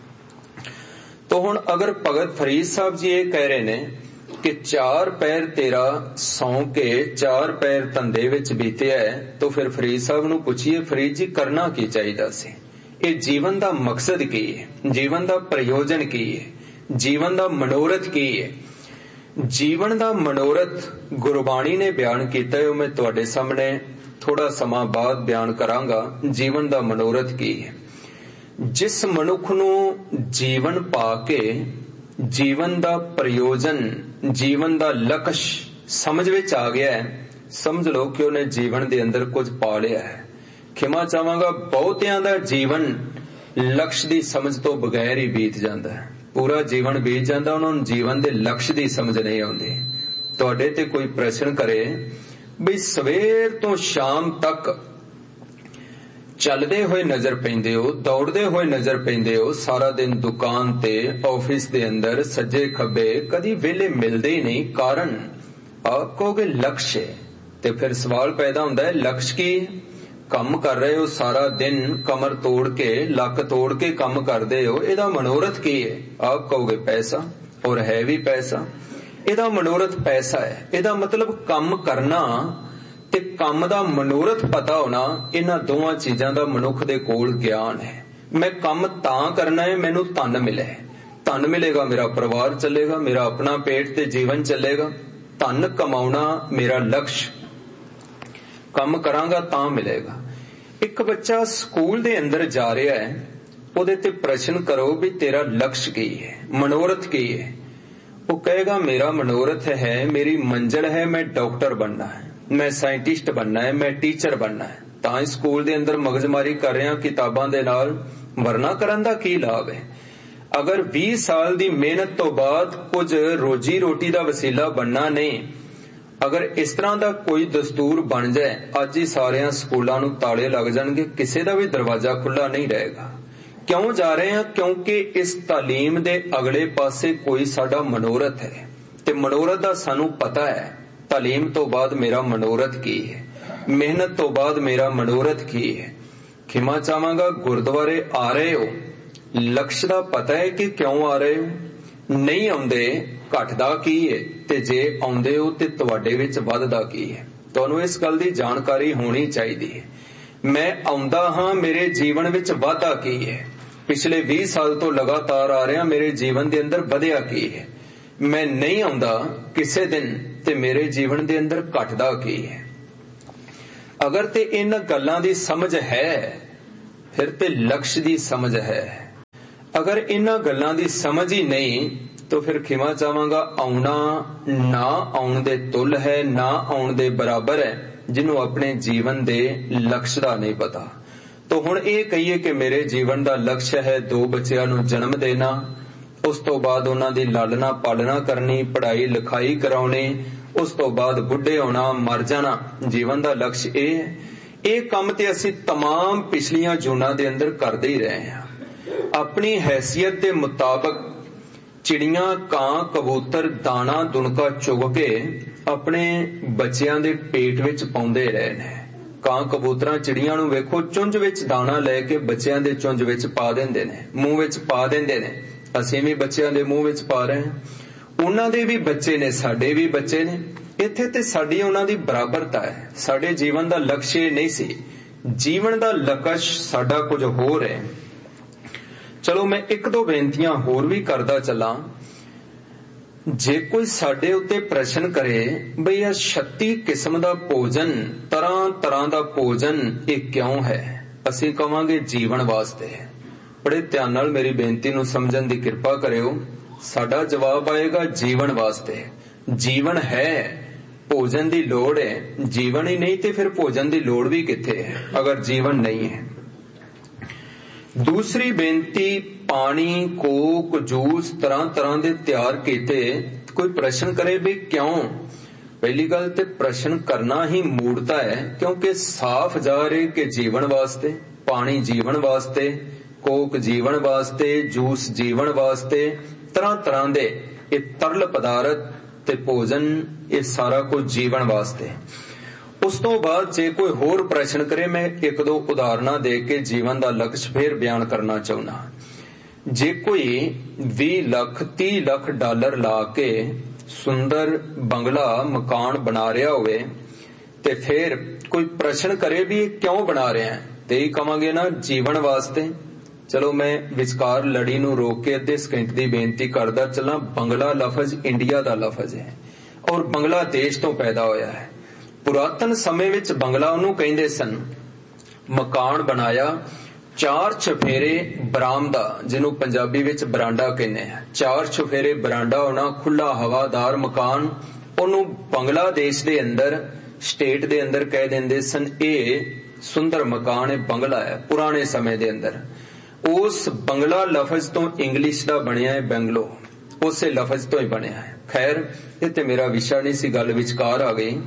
तो हुण अगर भगत फरीद साहब जी ये कह रहे ने कि 4 पैर तेरा सौ के 4 पैर धंधे विच बीते है, तो फिर फरीद साहब नूं पुछिए, फरीद जी करना की चाहिदा सी? ये जीवन दा मकसद की है? जीवन दा प्रयोजन की है? जीवन दा मनोरथ की है? जीवन दा मनोरथ गुरबाणी ने बयान किया है, मैं तुहाडे सामने थोड़ा समा बाद बयान करांगा। जीवन दा मनोरथ की है? जिस मनुख नूं जीवन पा के जीवन दा प्रयोजन, जीवन दा लक्ष्य समझ विच आ गया है, समझ लो कि उन्हें जीवन दे अंदर कुछ पा लिया है। खिमा चाहांगा, बहुतियां दा जीवन लक्ष्य दी समझ तो बगैर ही बीत जाता है। पूरा जीवन बीत जाता, उन्होंने जीवन दे लक्ष्य दी समझ नहीं आउंदी। तुहाडे ते कोई प्रश्न करे भी सवेर तो शाम तक चलदे होए नजर पैंदे हो, दौड़दे होए नजर पैंदे हो, सारा दिन दुकान ते, ऑफिस दे अंदर, सज्जे खब्बे, कदी वेले मिलदे ही नहीं। कारण आप कहोगे लक्ष्य है, ते फिर सवाल पैदा हुंदा है लक्ष्य की? काम कर रहे हो सारा दिन, कमर तोड़ के, लक तोड़ के काम करदे हो, इहदा मनोरथ की है? आप कहोगे पैसा, और है भी पैसा। इहदा मनोरथ पैसा है। इहदा मतलब काम करना ते काम दा मनोरथ पता होना, इन्हां दोवां चीजां दा मनुख दे कोल ज्ञान है। मैं काम तां करना है, मैनू धन मिले, धन मिलेगा मेरा परिवार चलेगा, मेरा अपना पेट ते जीवन चलेगा। धन कमाउणा मेरा लक्ष्य, काम करांगा तां मिलेगा। एक बच्चा स्कूल दे अंदर जा रहा है, उहदे ते प्रश्न करो भी तेरा लक्ष्य की है, मनोरथ की है? वो कहेगा मेरा मनोरथ है, मेरी मंजिल है, मैं डॉक्टर बनना है, मैं साइंटिस्ट बनना है, मैं टीचर बनना है। तां स्कूल दे अंदर मगजमारी कर रहे हैं किताबां दे नाल, वरना करन दा की लाभ है? अगर 20 साल दी मेहनत तो बाद कुछ रोजी रोटी दा वसीला बनना नहीं, अगर इस तरह दा कोई दस्तूर बन जाए, अज ही सारियां स्कूलां नूं ताले लग जाणगे, किसी दा भी दरवाजा खुला नहीं रहेगा। क्यों जा रहे हैं? क्योंकि इस तालीम दे अगले पासे कोई साडा मनोरथ है, ते मनोरथ दा सानू पता है। तालीम तो बाद मेरा मनोरथ की है, मेहनत तो बाद मेरा मनोरथ की है। खिमा चाहांगा, गुरुद्वारे आ रहे हो, लक्ष्य दा पता है कि क्यों आ रहे हो? नहीं आउंदे, घटदा की है, ते जे आउंदे हो ते तुहाडे विच वधदा की है? तुहानू इस गल दी जानकारी होनी चाहिदी है। मैं आउंदा हां, मेरे जीवन विच वाधा की है? पिछले 20 साल तो लगातार आ रहा, मेरे जीवन दे अंदर वधिया की है? मैं नहीं आउंदा किसे दिन ते मेरे जीवन दे अंदर घटदा की है? अगर ते इन गल्लां दी समझ है, फिर ते लक्ष्य दी समझ है। अगर इन्हां गल्लां दी समझ ही नहीं तो फिर खिमा चाहांगा आउणा ना आउण दे तुल है, ना आउण दे बराबर है, जिन्हों अपने जीवन दे लक्ष्य दा नहीं पता। तो हुण ये कहिए कि मेरे जीवन दा लक्ष्य है 2 बच्चियां नूं जन्म देना, उस तो बाद उन्हां दी लालना पालना करनी, पढ़ाई लिखाई कराउणी, उस तो बाद बुढ़े होना, मर जाना, जीवन दा लक्ष्य ये है। ये काम ते असीं तमाम पिछलियां जूनां दे अंदर करदे ही रहे हैं। अपनी हैसियत के मुताबिक चिड़ियां, कां, कबूतर दाना दुनका चुग के अपने बच्चियां दे पेट विच पाउंदे रहे ने। कां कबूतरां चिड़ियां नूं वेखो चुंझ विच दाना लैके बच्चियां दे चुंझ विच पा दिंदे ने, मूंह विच पा दिंदे ने। असीं भी बच्चियां दे मूंह विच पा रहे हैं। उन्हां दे भी बच्चे ने, साडे भी बच्चे ने। इत्थे ते साडी उन्हां दी बराबरता है। साडे जीवन दा लक्ष्य नहीं सी, जीवन दा लक्ष्य साडा कुछ होर है। चलो मैं 1-2 बेनतियां होर भी करदा चला। जे कोई साडे उत्ते प्रश्न करे बई आ 36 किस्म दा भोजन, तरह तरह दा भोजन ये क्यों है, असीं कहांगे जीवन वास्ते। बड़े ध्यान नाल मेरी बेनती नूं समझण दी किरपा करियो। साडा जवाब आएगा जीवन वास्ते। जीवन है, भोजन दी लोड़ है। जीवन ही नहीं ते फिर भोजन दी लोड़ भी किथे है अगर जीवन नहीं है। दूसरी बेनती, पानी, कोक, जूस तरह तरह दे तैयार कीते। कोई प्रश्न करे भी क्यों, पहली गल ते प्रश्न करना ही मूर्खता है, क्योंकि साफ जाहिर है कि जीवन वास्ते। पानी जीवन वास्ते, कोक जीवन वास्ते, जूस जीवन वास्ते, तरह तरह दे ये तरल पदार्थ ते भोजन ये सारा कुछ जीवन वास्ते। उस तो बाद जे कोई होर प्रश्न करे, मैं 1-2 उदाहरण दे के जीवन दा लक्ष्य फिर बयान करना चाहना। जे कोई 20 लाख 30 लाख डॉलर ला के सुंदर बंगला मकान बना रहा होवे ते फिर कोई प्रश्न करे भी ये क्यों बना रहे हैं, ते ही कहांगे ना जीवन वास्ते। चलो मैं विचकार लड़ी नूं रोक के अद्धे सेकंड दी बेनती करदा चला। बंगला लफज इंडिया दा लफज है और बांग्लादेश तो पैदा होया है। पुरातन समय विच बंगला उन्होंने कहंदे सन। मकान बनाया, 4 चफेरे बरामदा, जिन्हों पंजाबी विच बरांडा कहने हैं। 4 चफेरे बरांडा होना, खुला हवादार मकान, उन्हों बांग्लादेश दे अंदर स्टेट दे अंदर कह देंदे सन ये सुंदर मकान है, बंगला है। पुराने समय दे अंदर उस बंगला लफज तो इंग्लिश दा बनिया है बेंगलो, उसे लफज तो ही बनिया है। खैर ये ते मेरा विषय नहीं सी, गल विचकार आ गई।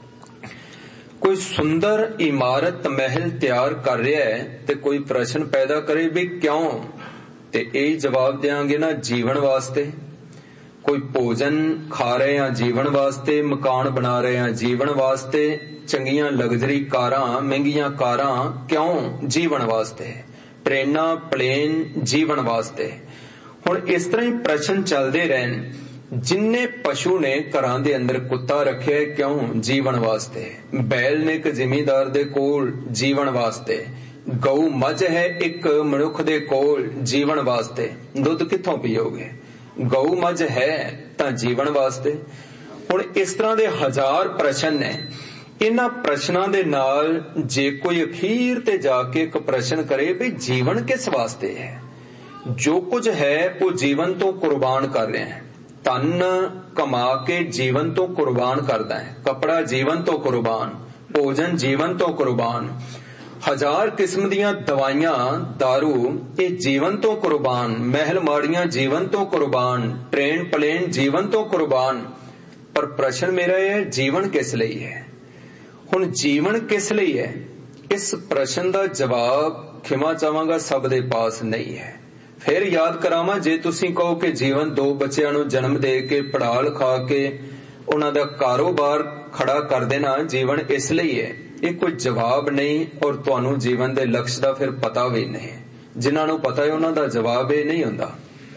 कोई सुंदर इमारत महल तैयार कर रहा है ते कोई प्रश्न पैदा करे भी क्यों, ते यही जवाब देंगे ना जीवन वास्ते। कोई भोजन खा रहे हैं जीवन वास्ते, मकान बना रहे हैं जीवन वास्ते, चंगियां लग्जरी कारां, महंगियां कारां क्यों, जीवन वास्ते। ट्रेना प्लेन जीवन वास्ते। हुण इस तरह ही प्रश्न चलते रहन। जिन्ने पशु ने घरां दे अंदर कुत्ता रखे क्यों, जीवन वास्ते। बैल ने एक जिमीदार दे कोल, जीवन वास्ते। गऊ मझ है एक मनुख दे कोल, जीवन वास्ते। दुध कित्थों पीओगे, गऊ मझ है तां जीवन वास्ते। हुण इस तरह दे 1000 प्रश्न ने। इन्हां प्रश्नां दे नाल जे कोई अखीर ते जाके एक प्रश्न करे भी जीवन किस वास्ते है, जो कुछ है वो जीवन तो कुर्बान कर रहे हैं। धन कमा के जीवन तो कुर्बान करता है, कपड़ा जीवन तो कुर्बान, भोजन जीवन तो कुर्बान, 1000 किस्म दियां दवाइयां दारू ये जीवन तो कुर्बान, महल माड़ियां जीवन तो कुर्बान, ट्रेन प्लेन जीवन तो कुर्बान। पर प्रश्न मेरा है जीवन किस लिए है। हुण जीवन किस लिए है, इस प्रश्न का जवाब खिमा चाहांगा सब दे पास नहीं है। फिर याद करावां, जे तुसीं कहो कि जीवन 2 बच्चियां नूं जन्म दे के पढ़ा लिखा के उन्हां दा कारोबार खड़ा कर देना जीवन इस लिए है, ये कोई जवाब नहीं। और तुहानूं जीवन दे लक्ष्य दा फिर पता भी नहीं। जिन्हां नूं पता है उन्हां दा जवाब ये नहीं हुंदा।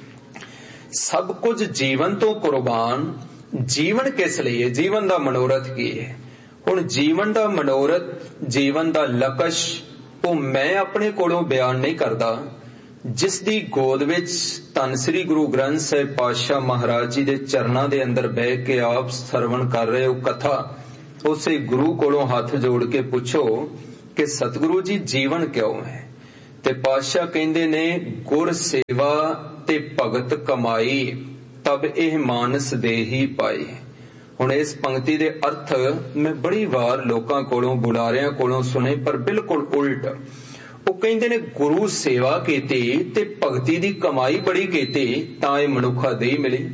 सब कुछ जीवन तो कुर्बान, जीवन किस लिए, जीवन दा मनोरथ की है। हुण जीवन दा मनोरथ, जीवन दा लक्ष्य वो मैं अपने कोलों बयान नहीं करदा। जिस दी गोद विच धन श्री गुरु ग्रंथ साहिब पातशाह महाराज जी दे चरनां दे अंदर बह के आप सरवण कर रहे हो कथा, उसे गुरु कोलों हाथ जोड़ के पूछो कि सतगुरु जी जीवन क्यों है। ਤੇ ਪਾਤਸ਼ਾਹ ਕਹਿੰਦੇ ਨੇ ਗੁਰ ਸੇਵਾ ਤੇ ਭਗਤ ਕਮਾਈ ਤਬ ਇਹ ਮਾਨਸ ਦੇਹੀ ਪਾਏ। ਹੁਣ ਇਸ ਪੰਕਤੀ ਦੇ ਅਰਥ ਮੈਂ ਬੜੀ ਵਾਰ ਲੋਕਾਂ ਕੋਲੋਂ ਬੁਲਾਰਿਆਂ ਕੋਲੋਂ ਸੁਣੇ, ਪਰ ਬਿਲਕੁਲ ਉਲਟ। ਉਹ ਕਹਿੰਦੇ ਨੇ ਗੁਰੂ ਸੇਵਾ ਕੀਤੀ ਤੇ ਭਗਤੀ ਦੀ ਕਮਾਈ ਬੜੀ ਕੀਤੀ ਤਾਂ ਇਹ ਮਨੁੱਖਾ ਦੇਹੀ ਮਿਲੀ।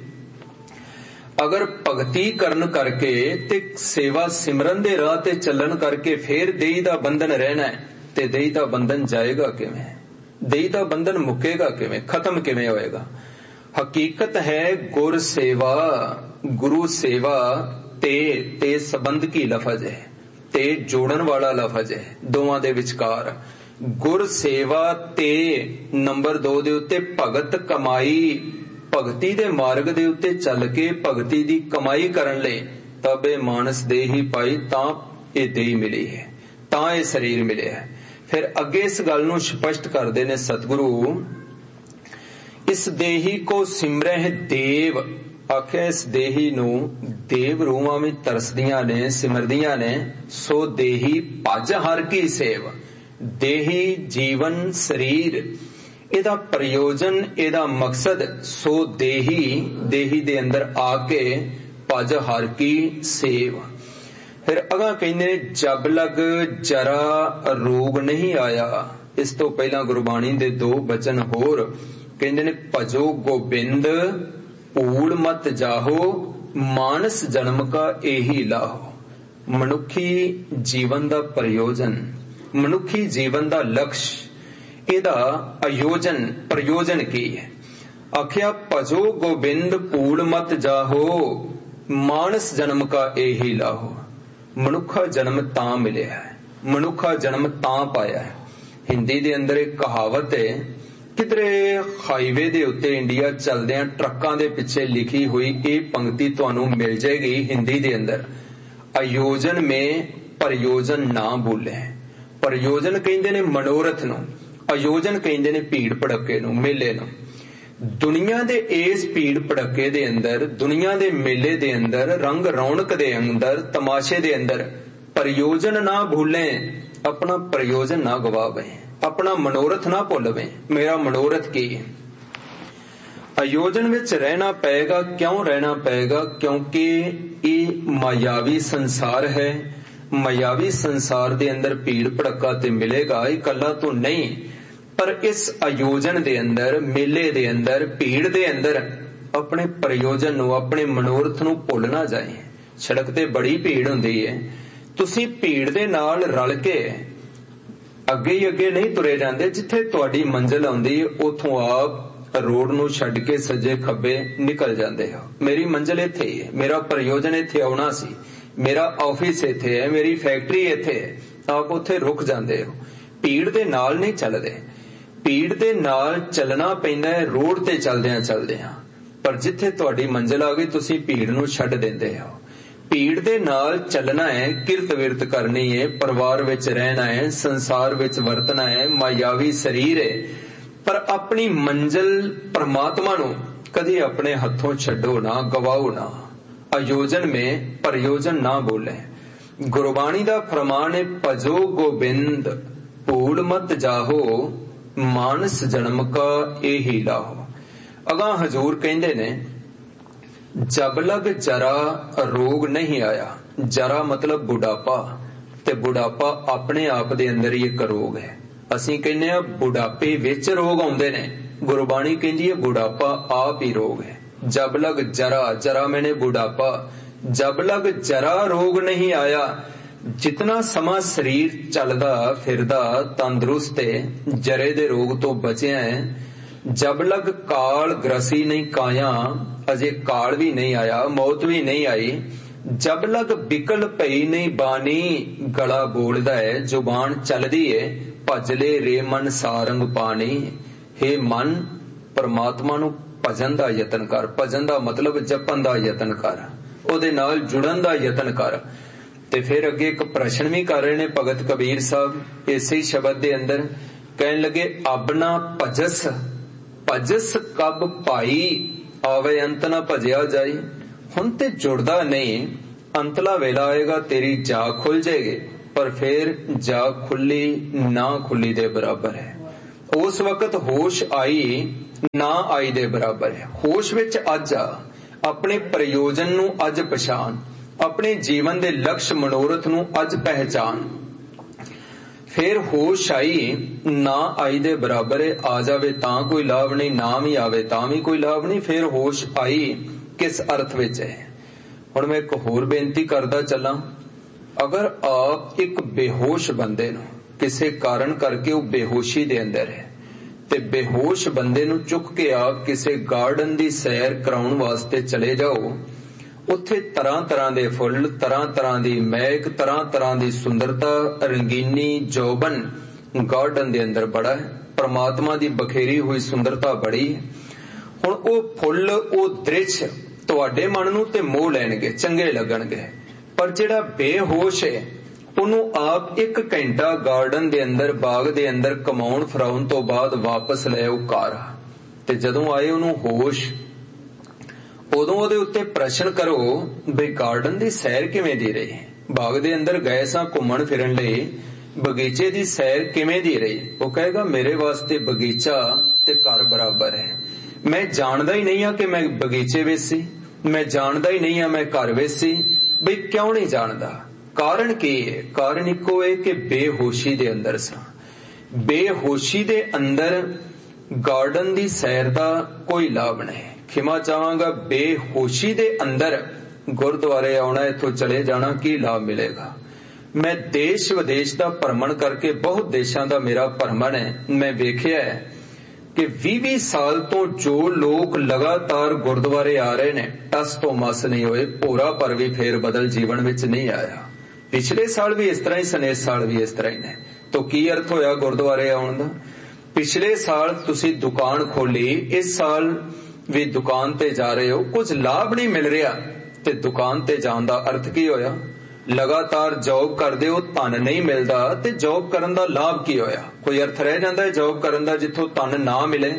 ਅਗਰ ਭਗਤੀ ਕਰਨ ਕਰਕੇ ਤੇ ਸੇਵਾ ਸਿਮਰਨ ਦੇ ਰਾਹ ਤੇ ਚੱਲਣ ਕਰਕੇ ਫੇਰ ਦੇਹੀ ਦਾ ਬੰਧਨ ਰਹਿਣਾ ਹੈ, ਤੇ ਦੇਹੀ ਦਾ ਬੰਧਨ ਜਾਏਗਾ ਕਿਵੇਂ? ਦੇਹੀ ਦਾ ਬੰਧਨ ਮੁੱਕੇਗਾ ਕਿਵੇਂ? ਖਤਮ ਕਿਵੇਂ ਹੋਏਗਾ? ਹਕੀਕਤ ਹੈ ਗੁਰ ਸੇਵਾ, ਗੁਰੂ ਸੇਵਾ ਤੇ ਸੰਬੰਧ ਕੀ ਲਫ਼ਜ਼ ਹੈ, ਤੇ ਜੋੜਨ ਵਾਲਾ ਲਫ਼ਜ਼ ਹੈ ਦੋਵਾਂ ਦੇ ਵਿਚਕਾਰ। ਗੁਰ ਸੇਵਾ ਤੇ ਨੰਬਰ 2 ਦੇ ਉੱਤੇ ਭਗਤ ਕਮਾਈ, ਭਗਤੀ ਦੇ ਮਾਰਗ ਦੇ ਉੱਤੇ ਚੱਲ ਕੇ ਭਗਤੀ ਦੀ ਕਮਾਈ ਕਰਨ ਲਈ ਤਬ ਇਹ ਮਾਨਸ ਦੇਹੀ ਪਾਈ, ਤਾਂ ਇਹ ਦੇਹੀ ਮਿਲੀ ਹੈ, ਤਾਂ ਇਹ ਸਰੀਰ ਮਿਲਿਆ ਹੈ। ਫਿਰ ਅੱਗੇ ਇਸ ਗੱਲ ਨੂੰ ਸਪਸ਼ਟ ਕਰਦੇ ਨੇ ਸਤਿਗੁਰੂ, ਇਸ ਦੇਹੀ ਕੋ ਸਿਮਰਹਿ ਦੇਵ। ਆਖਿਆ ਇਸ ਦੇਹੀ ਨੂੰ ਦੇਵ ਰੂਹਾਂ ਵਿੱਚ ਤਰਸਦੀਆਂ ਨੇ, ਸਿਮਰਦੀਆਂ ਨੇ। ਸੋ ਦੇਹੀ ਭਜ ਹਰ ਕੀ ਸੇਵ। ਦੇਹੀ ਜੀਵਨ ਸਰੀਰ, ਇਹਦਾ ਪ੍ਰਯੋਜਨ, ਇਹਦਾ ਮਕਸਦ ਸੋ ਦੇਹੀ, ਦੇਹੀ ਦੇ ਅੰਦਰ ਆ ਕੇ ਭਜ ਹਰ ਕੀ ਸੇਵ। ਫਿਰ ਅਗਾਂਹ ਕਹਿੰਦੇ ਜਬ ਲਗ ਜਰਾ ਰੋਗ ਨਹੀਂ ਆਇਆ। ਇਸ ਤੋਂ ਪਹਿਲਾਂ ਗੁਰਬਾਣੀ ਦੇ 2 ਬਚਨ ਹੋਰ ਕਹਿੰਦੇ ਨੇ ਭਜੋ ਗੋਬਿੰਦ ਭੂਲ ਮਤ ਜਾਹੋ ਮਾਨਸ ਜਨਮ ਕਾ ਇਹੀ ਲਾਹੋ। ਮਨੁੱਖੀ ਜੀਵਨ ਦਾ ਪ੍ਰਯੋਜਨ, ਮਨੁੱਖੀ ਜੀਵਨ ਦਾ ਲਕਸ਼, ਇਹਦਾ ਆਯੋਜਨ ਪ੍ਰਯੋਜਨ ਕੀ ਹੈ? ਆਖਿਆ ਭਜੋ ਗੋਬਿੰਦ ਭੂਲ ਮਤ ਜਾਹੋ ਮਾਨਸ ਜਨਮ ਕਾ ਇਹੀ ਲਾਹੋ। ਮਨੁੱਖਾ ਜਨਮ ਤਾਂ ਮਿਲਿਆ ਹੈ, ਮਨੁੱਖਾ ਜਨਮ ਤਾਂ ਪਾਇਆ ਹੈ। ਹਿੰਦੀ ਦੇ ਅੰਦਰ ਇੱਕ ਕਹਾਵਤ ਹੈ, ਕਿਧਰੇ ਹਾਈਵੇ ਦੇ ਉੱਤੇ ਇੰਡੀਆ ਚੱਲਦਿਆਂ ਟਰੱਕਾਂ ਦੇ ਪਿੱਛੇ ਲਿਖੀ ਹੋਈ ਇਹ ਪੰਕਤੀ ਤੁਹਾਨੂੰ ਮਿਲ ਜਾਏਗੀ ਹਿੰਦੀ ਦੇ ਅੰਦਰ, ਆਯੋਜਨ ਮੇਂ ਪ੍ਰਯੋਜਨ ਨਾ ਭੁੱਲੇ। ਪ੍ਰਯੋਜਨ ਕਹਿੰਦੇ ਨੇ ਮਨੋਰਥ ਨੂੰ, ਆਯੋਜਨ ਕਹਿੰਦੇ ਨੇ ਭੀੜ ਭੜੱਕੇ ਨੂੰ, ਮੇਲੇ ਨੂੰ। ਦੁਨੀਆ ਦੇ ਇਸ ਭੀੜ ਭੜੱਕੇ ਦੇ ਅੰਦਰ, ਦੁਨੀਆ ਦੇ ਮੇਲੇ ਦੇ ਅੰਦਰ, ਰੰਗ ਰੌਣਕ ਦੇ ਅੰਦਰ, ਤਮਾਸ਼ੇ ਦੇ ਅੰਦਰ ਪ੍ਰਯੋਜਨ ਨਾ ਭੁੱਲੇ। ਆਪਣਾ ਪ੍ਰਯੋਜਨ ਨਾ ਗਵਾਵੇ, ਆਪਣਾ ਮਨੋਰਥ ਨਾ ਭੁੱਲਵੇ। ਮੇਰਾ ਮਨੋਰਥ ਕੀ ਹੈ? ਆਯੋਜਨ ਵਿੱਚ ਰਹਿਣਾ ਪਏਗਾ। ਕਿਉਂ ਰਹਿਣਾ ਪਏਗਾ? ਕਿਉਂਕਿ ਇਹ ਮਾਇਆਵੀ ਸੰਸਾਰ ਹੈ। ਮਾਇਆਵੀ ਸੰਸਾਰ ਦੇ ਅੰਦਰ ਭੀੜ ਭੜੱਕਾ ਤੇ ਮਿਲੇਗਾ, ਇਕੱਲਾ ਤੋਂ ਨਹੀਂ, ਪਰ ਇਸ ਆਯੋਜਨ ਦੇ ਅੰਦਰ, ਮੇਲੇ ਦੇ ਅੰਦਰ, ਭੀੜ ਦੇ ਅੰਦਰ ਆਪਣੇ ਪ੍ਰਯੋਜਨ ਨੂੰ, ਆਪਣੇ ਮਨੋਰਥ ਨੂੰ ਭੁੱਲ ਨਾ ਜਾਏ। ਸੜਕ ਤੇ ਬੜੀ ਭੀੜ ਹੁੰਦੀ ਹੈ, ਤੁਸੀਂ ਭੀੜ ਦੇ ਨਾਲ ਰਲ ਕੇ ਅੱਗੇ ਹੀ ਅੱਗੇ ਨਹੀਂ ਤੁਰੇ ਜਾਂਦੇ। ਜਿੱਥੇ ਤੁਹਾਡੀ ਮੰਜ਼ਿਲ ਆਉਂਦੀ ਹੈ ਉਥੋਂ ਆਪ ਰੋਡ ਨੂੰ ਛੱਡ ਕੇ ਸੱਜੇ ਖੱਬੇ ਨਿਕਲ ਜਾਂਦੇ ਹੋ। ਮੇਰੀ ਮੰਜ਼ਿਲ ਇੱਥੇ ਹੀ ਹੈ, ਮੇਰਾ ਪ੍ਰਯੋਜਨ ਇੱਥੇ ਆਉਣਾ ਸੀ, ਮੇਰਾ ਆਫਿਸ ਇੱਥੇ ਹੈ, ਮੇਰੀ ਫੈਕਟਰੀ ਇੱਥੇ ਹੈ, ਆਪ ਉੱਥੇ ਰੁਕ ਜਾਂਦੇ ਹੋ। ਭੀੜ ਦੇ ਨਾਲ ਨਹੀਂ ਚੱਲਦੇ। ਭੀੜ ਦੇ ਨਾਲ ਚੱਲਣਾ ਪੈਂਦਾ ਹੈ ਰੋਡ ਤੇ ਚੱਲਦਿਆਂ, ਪਰ ਜਿੱਥੇ ਤੁਹਾਡੀ ਮੰਜ਼ਿਲ ਆ ਗਈ ਤੁਸੀਂ ਭੀੜ ਨੂੰ ਛੱਡ ਦਿੰਦੇ ਹੋ। ਭੀੜ ਦੇ ਨਾਲ ਚੱਲਣਾ ਹੈ, ਕਿਰਤ ਵਿਰਤ ਕਰਨੀ ਹੈ, ਪਰਿਵਾਰ ਵਿੱਚ ਰਹਿਣਾ ਹੈ, ਸੰਸਾਰ ਵਿੱਚ ਵਰਤਣਾ ਹੈ, ਮਾਇਆਵੀ ਸਰੀਰ ਹੈ, ਪਰ ਆਪਣੀ ਮੰਜ਼ਿਲ ਪਰਮਾਤਮਾ ਨੂੰ ਕਦੀ ਆਪਣੇ ਹੱਥੋਂ ਛੱਡੋ ਨਾ, ਗਵਾਓ ਨਾ। ਆਯੋਜਨ ਮੇਂ ਪ੍ਰਯੋਜਨ ਨਾ ਬੋਲੇ। ਗੁਰਬਾਣੀ ਦਾ ਫਰਮਾਨ ਹੈ ਭਜੋ ਗੋਬਿੰਦ ਭੂਲ ਮਤ ਜਾਹੋ ਮਾਨਸ ਜਨਮ ਕਾ ਇਹੀ ਲਾਹੋ। ਅਗਾਂਹ ਹਜ਼ੂਰ ਕਹਿੰਦੇ ਨੇ ਜਬ ਲਗ ਜਰਾ ਰੋਗ ਨਹੀਂ ਆਇਆ। ਜਰਾ ਮਤਲਬ ਬੁਢਾਪਾ, ਤੇ ਬੁਢਾਪਾ ਆਪਣੇ ਆਪ ਦੇ ਅੰਦਰ ਹੀ ਇੱਕ ਰੋਗ ਹੈ। ਅਸੀਂ ਕਹਿੰਦੇ ਆ ਬੁਢਾਪੇ ਵਿੱਚ ਰੋਗ ਆਉਂਦੇ ਨੇ, ਗੁਰਬਾਣੀ ਕਹਿੰਦੀ ਹੈ ਬੁਢਾਪਾ ਆਪ ਹੀ ਰੋਗ ਹੈ। ਜਬ ਲਗ ਜਰਾ, ਜਰਾ ਮੈਨੇ ਬੁਢਾਪਾ, ਜਬ ਲਗ ਜਰਾ ਰੋਗ ਨਹੀਂ ਆਇਆ। ਜਿਤਨਾ ਸਮਾਂ ਸਰੀਰ ਚੱਲਦਾ ਫਿਰਦਾ ਤੰਦਰੁਸਤ ਹੈ, ਜਰੇ ਦੇ ਰੋਗ ਤੋਂ ਬਚਿਆ ਹੈ। ਜਬ ਲਗ ਕਾਲ ਗ੍ਰਸੀ ਨਹੀਂ ਕਾਇਆ, ਅਜੇ ਕਾਲ ਵੀ ਨਹੀਂ ਆਇਆ, ਮੌਤ ਵੀ ਨਹੀਂ ਆਈ। ਜਬ ਲਗ ਬਿਕਲ ਪਈ ਨਹੀਂ ਬਾਣੀ, ਗਲਾ ਬੋਲਦਾ ਹੈ, ਜ਼ੁਬਾਨ ਚੱਲਦੀ ਹੈ, ਭਜ ਲੈ ਰੇ ਮਨ ਸਾਰੰਗ ਪਾਣੀ। ਹੇ ਮਨ, ਪਰਮਾਤਮਾ ਨੂੰ ਭਜਨ ਦਾ ਯਤਨ ਕਰ। ਭਜਨ ਦਾ ਮਤਲਬ ਜਪਣ ਦਾ ਯਤਨ ਕਰ, ਉਹਦੇ ਨਾਲ ਜੁੜਨ ਦਾ ਯਤਨ ਕਰ। ਤੇ ਫਿਰ ਅੱਗੇ ਇੱਕ ਪ੍ਰਸ਼ਨ ਵੀ ਕਰ ਰਹੇ ਨੇ ਭਗਤ ਕਬੀਰ ਸਾਹਿਬ ਇਸੇ ਹੀ ਸ਼ਬਦ ਦੇ ਅੰਦਰ, ਕਹਿਣ ਲੱਗੇ ਅਬਨਾ ਭਜਸ, ਭਜਸ ਕਬ ਭਾਈ, ਆਵੇ ਅੰਤ ਨਾ ਭਜਿਆ ਜਾਈ। ਹੁਣ ਤੇ ਜੁੜਦਾ ਨਹੀਂ, ਅੰਤਲਾ ਵੇਲਾ ਆਏਗਾ ਤੇਰੀ ਜਾਗ ਖੁੱਲ ਜਾਏਗੀ, ਪਰ ਫਿਰ ਜਾਗ ਖੁੱਲੀ ਨਾ ਖੁੱਲੀ ਦੇ ਬਰਾਬਰ ਹੈ। उस वक्त होश आई ना आई दे बराबर है। होश विच अज आ, अपने प्रयोजन नूं अज पछाण, अपने जीवन दे लक्ष्य मनोरथ नूं अज पहचान। फिर होश आई ना आई दे बराबर है, आ जावे तां कोई लाभ नहीं, ना भी आवे तां भी कोई लाभ नहीं। फिर होश आई किस अर्थ विच है। हुण मैं एक होर बेनती करदा चलां, अगर आप एक बेहोश बंदे नूं किसी कारण करके वो बेहोशी दे अंदर है ते बेहोश बंदे नूं चुक के आप किसी गार्डन दी सैर कराउण वास्ते चले जाओ, उत्थे तरह तरह दे फुल, तरह तरह दी महक, तरह तरह दी सुंदरता, रंगीनी, जौबन गार्डन दे अंदर बड़ा है। परमात्मा दी बखेरी हुई सुंदरता बड़ी है। हुण ओ फुल, ओ दृश्य तुहाडे मन नूं ते मोह लैणगे, चंगे लगणगे, पर जिहड़ा बेहोश है ਉਹਨੂੰ ਆਪ 1 ਘੰਟਾ ਗਾਰਡਨ ਦੇ ਅੰਦਰ, ਬਾਗ ਦੇ ਅੰਦਰ ਕਮਾਉਣ ਫਰਾਉਣ ਤੋਂ ਬਾਅਦ ਵਾਪਸ ਲੈ ਆਓ ਘਰ, ਤੇ ਜਦੋਂ ਆਏ ਉਹਨੂੰ ਹੋਸ਼, ਉਦੋਂ ਉਹਦੇ ਉੱਤੇ ਪ੍ਰਸ਼ਨ ਕਰੋ ਬਈ ਗਾਰਡਨ ਦੀ ਸੈਰ ਕਿਵੇਂ ਦੀ ਰਹੀ, ਬਾਗ ਦੇ ਅੰਦਰ ਗਏ ਸਾਂ ਘੁੰਮਣ ਫਿਰਨ ਲਈ, ਬਗੀਚੇ ਦੀ ਸੈਰ ਕਿਵੇਂ ਦੀ ਰਹੀ। ਉਹ ਕਹੇਗਾ ਮੇਰੇ ਵਾਸਤੇ ਬਗੀਚਾ ਤੇ ਘਰ ਬਰਾਬਰ ਹੈ। ਮੈਂ ਜਾਣਦਾ ਹੀ ਨਹੀਂ ਆ ਕਿ ਮੈਂ ਬਗੀਚੇ ਵਿੱਚ ਸੀ, ਮੈਂ ਜਾਣਦਾ ਹੀ ਨਹੀਂ ਆ ਮੈਂ ਘਰ ਵਿੱਚ ਸੀ। ਬਈ ਕਿਉਂ ਨਹੀਂ ਜਾਣਦਾ? कारण की है? कारण इको है कि बेहोशी दे अंदर सा। बेहोशी दे अंदर गार्डन दी सैर दा कोई लाभ नहीं। खिमा चाहांगा, बेहोशी दे अंदर गुरुद्वारे आना, इथों चले जाना, की लाभ मिलेगा? मैं देश विदेश दा भ्रमण करके, बहुत देशां दा मेरा भ्रमण है, मैं वेखिया है कि 20-20 साल तो जो लोग लगातार गुरुद्वारे आ रहे ने, टस तो मस नहीं होए, भोरा पर भी फेर बदल जीवन विच नहीं आया। पिछले साल भी इस तरह ही सन, इस साल भी इस तरह ही ने। तो की अर्थ होया गुरुद्वारे आउण दा? पिछले साल तुसी दुकान खोली, इस साल भी दुकान ते जा रहे हो, कुछ लाभ नहीं मिल रहा, ते दुकान ते जाण दा अर्थ की होया? लगातार जॉब करदे हो, धन नहीं मिलदा, ते जॉब करन दा लाभ की होया? कोई अर्थ रह जांदा है जॉब करन दा जिथों धन ना मिले?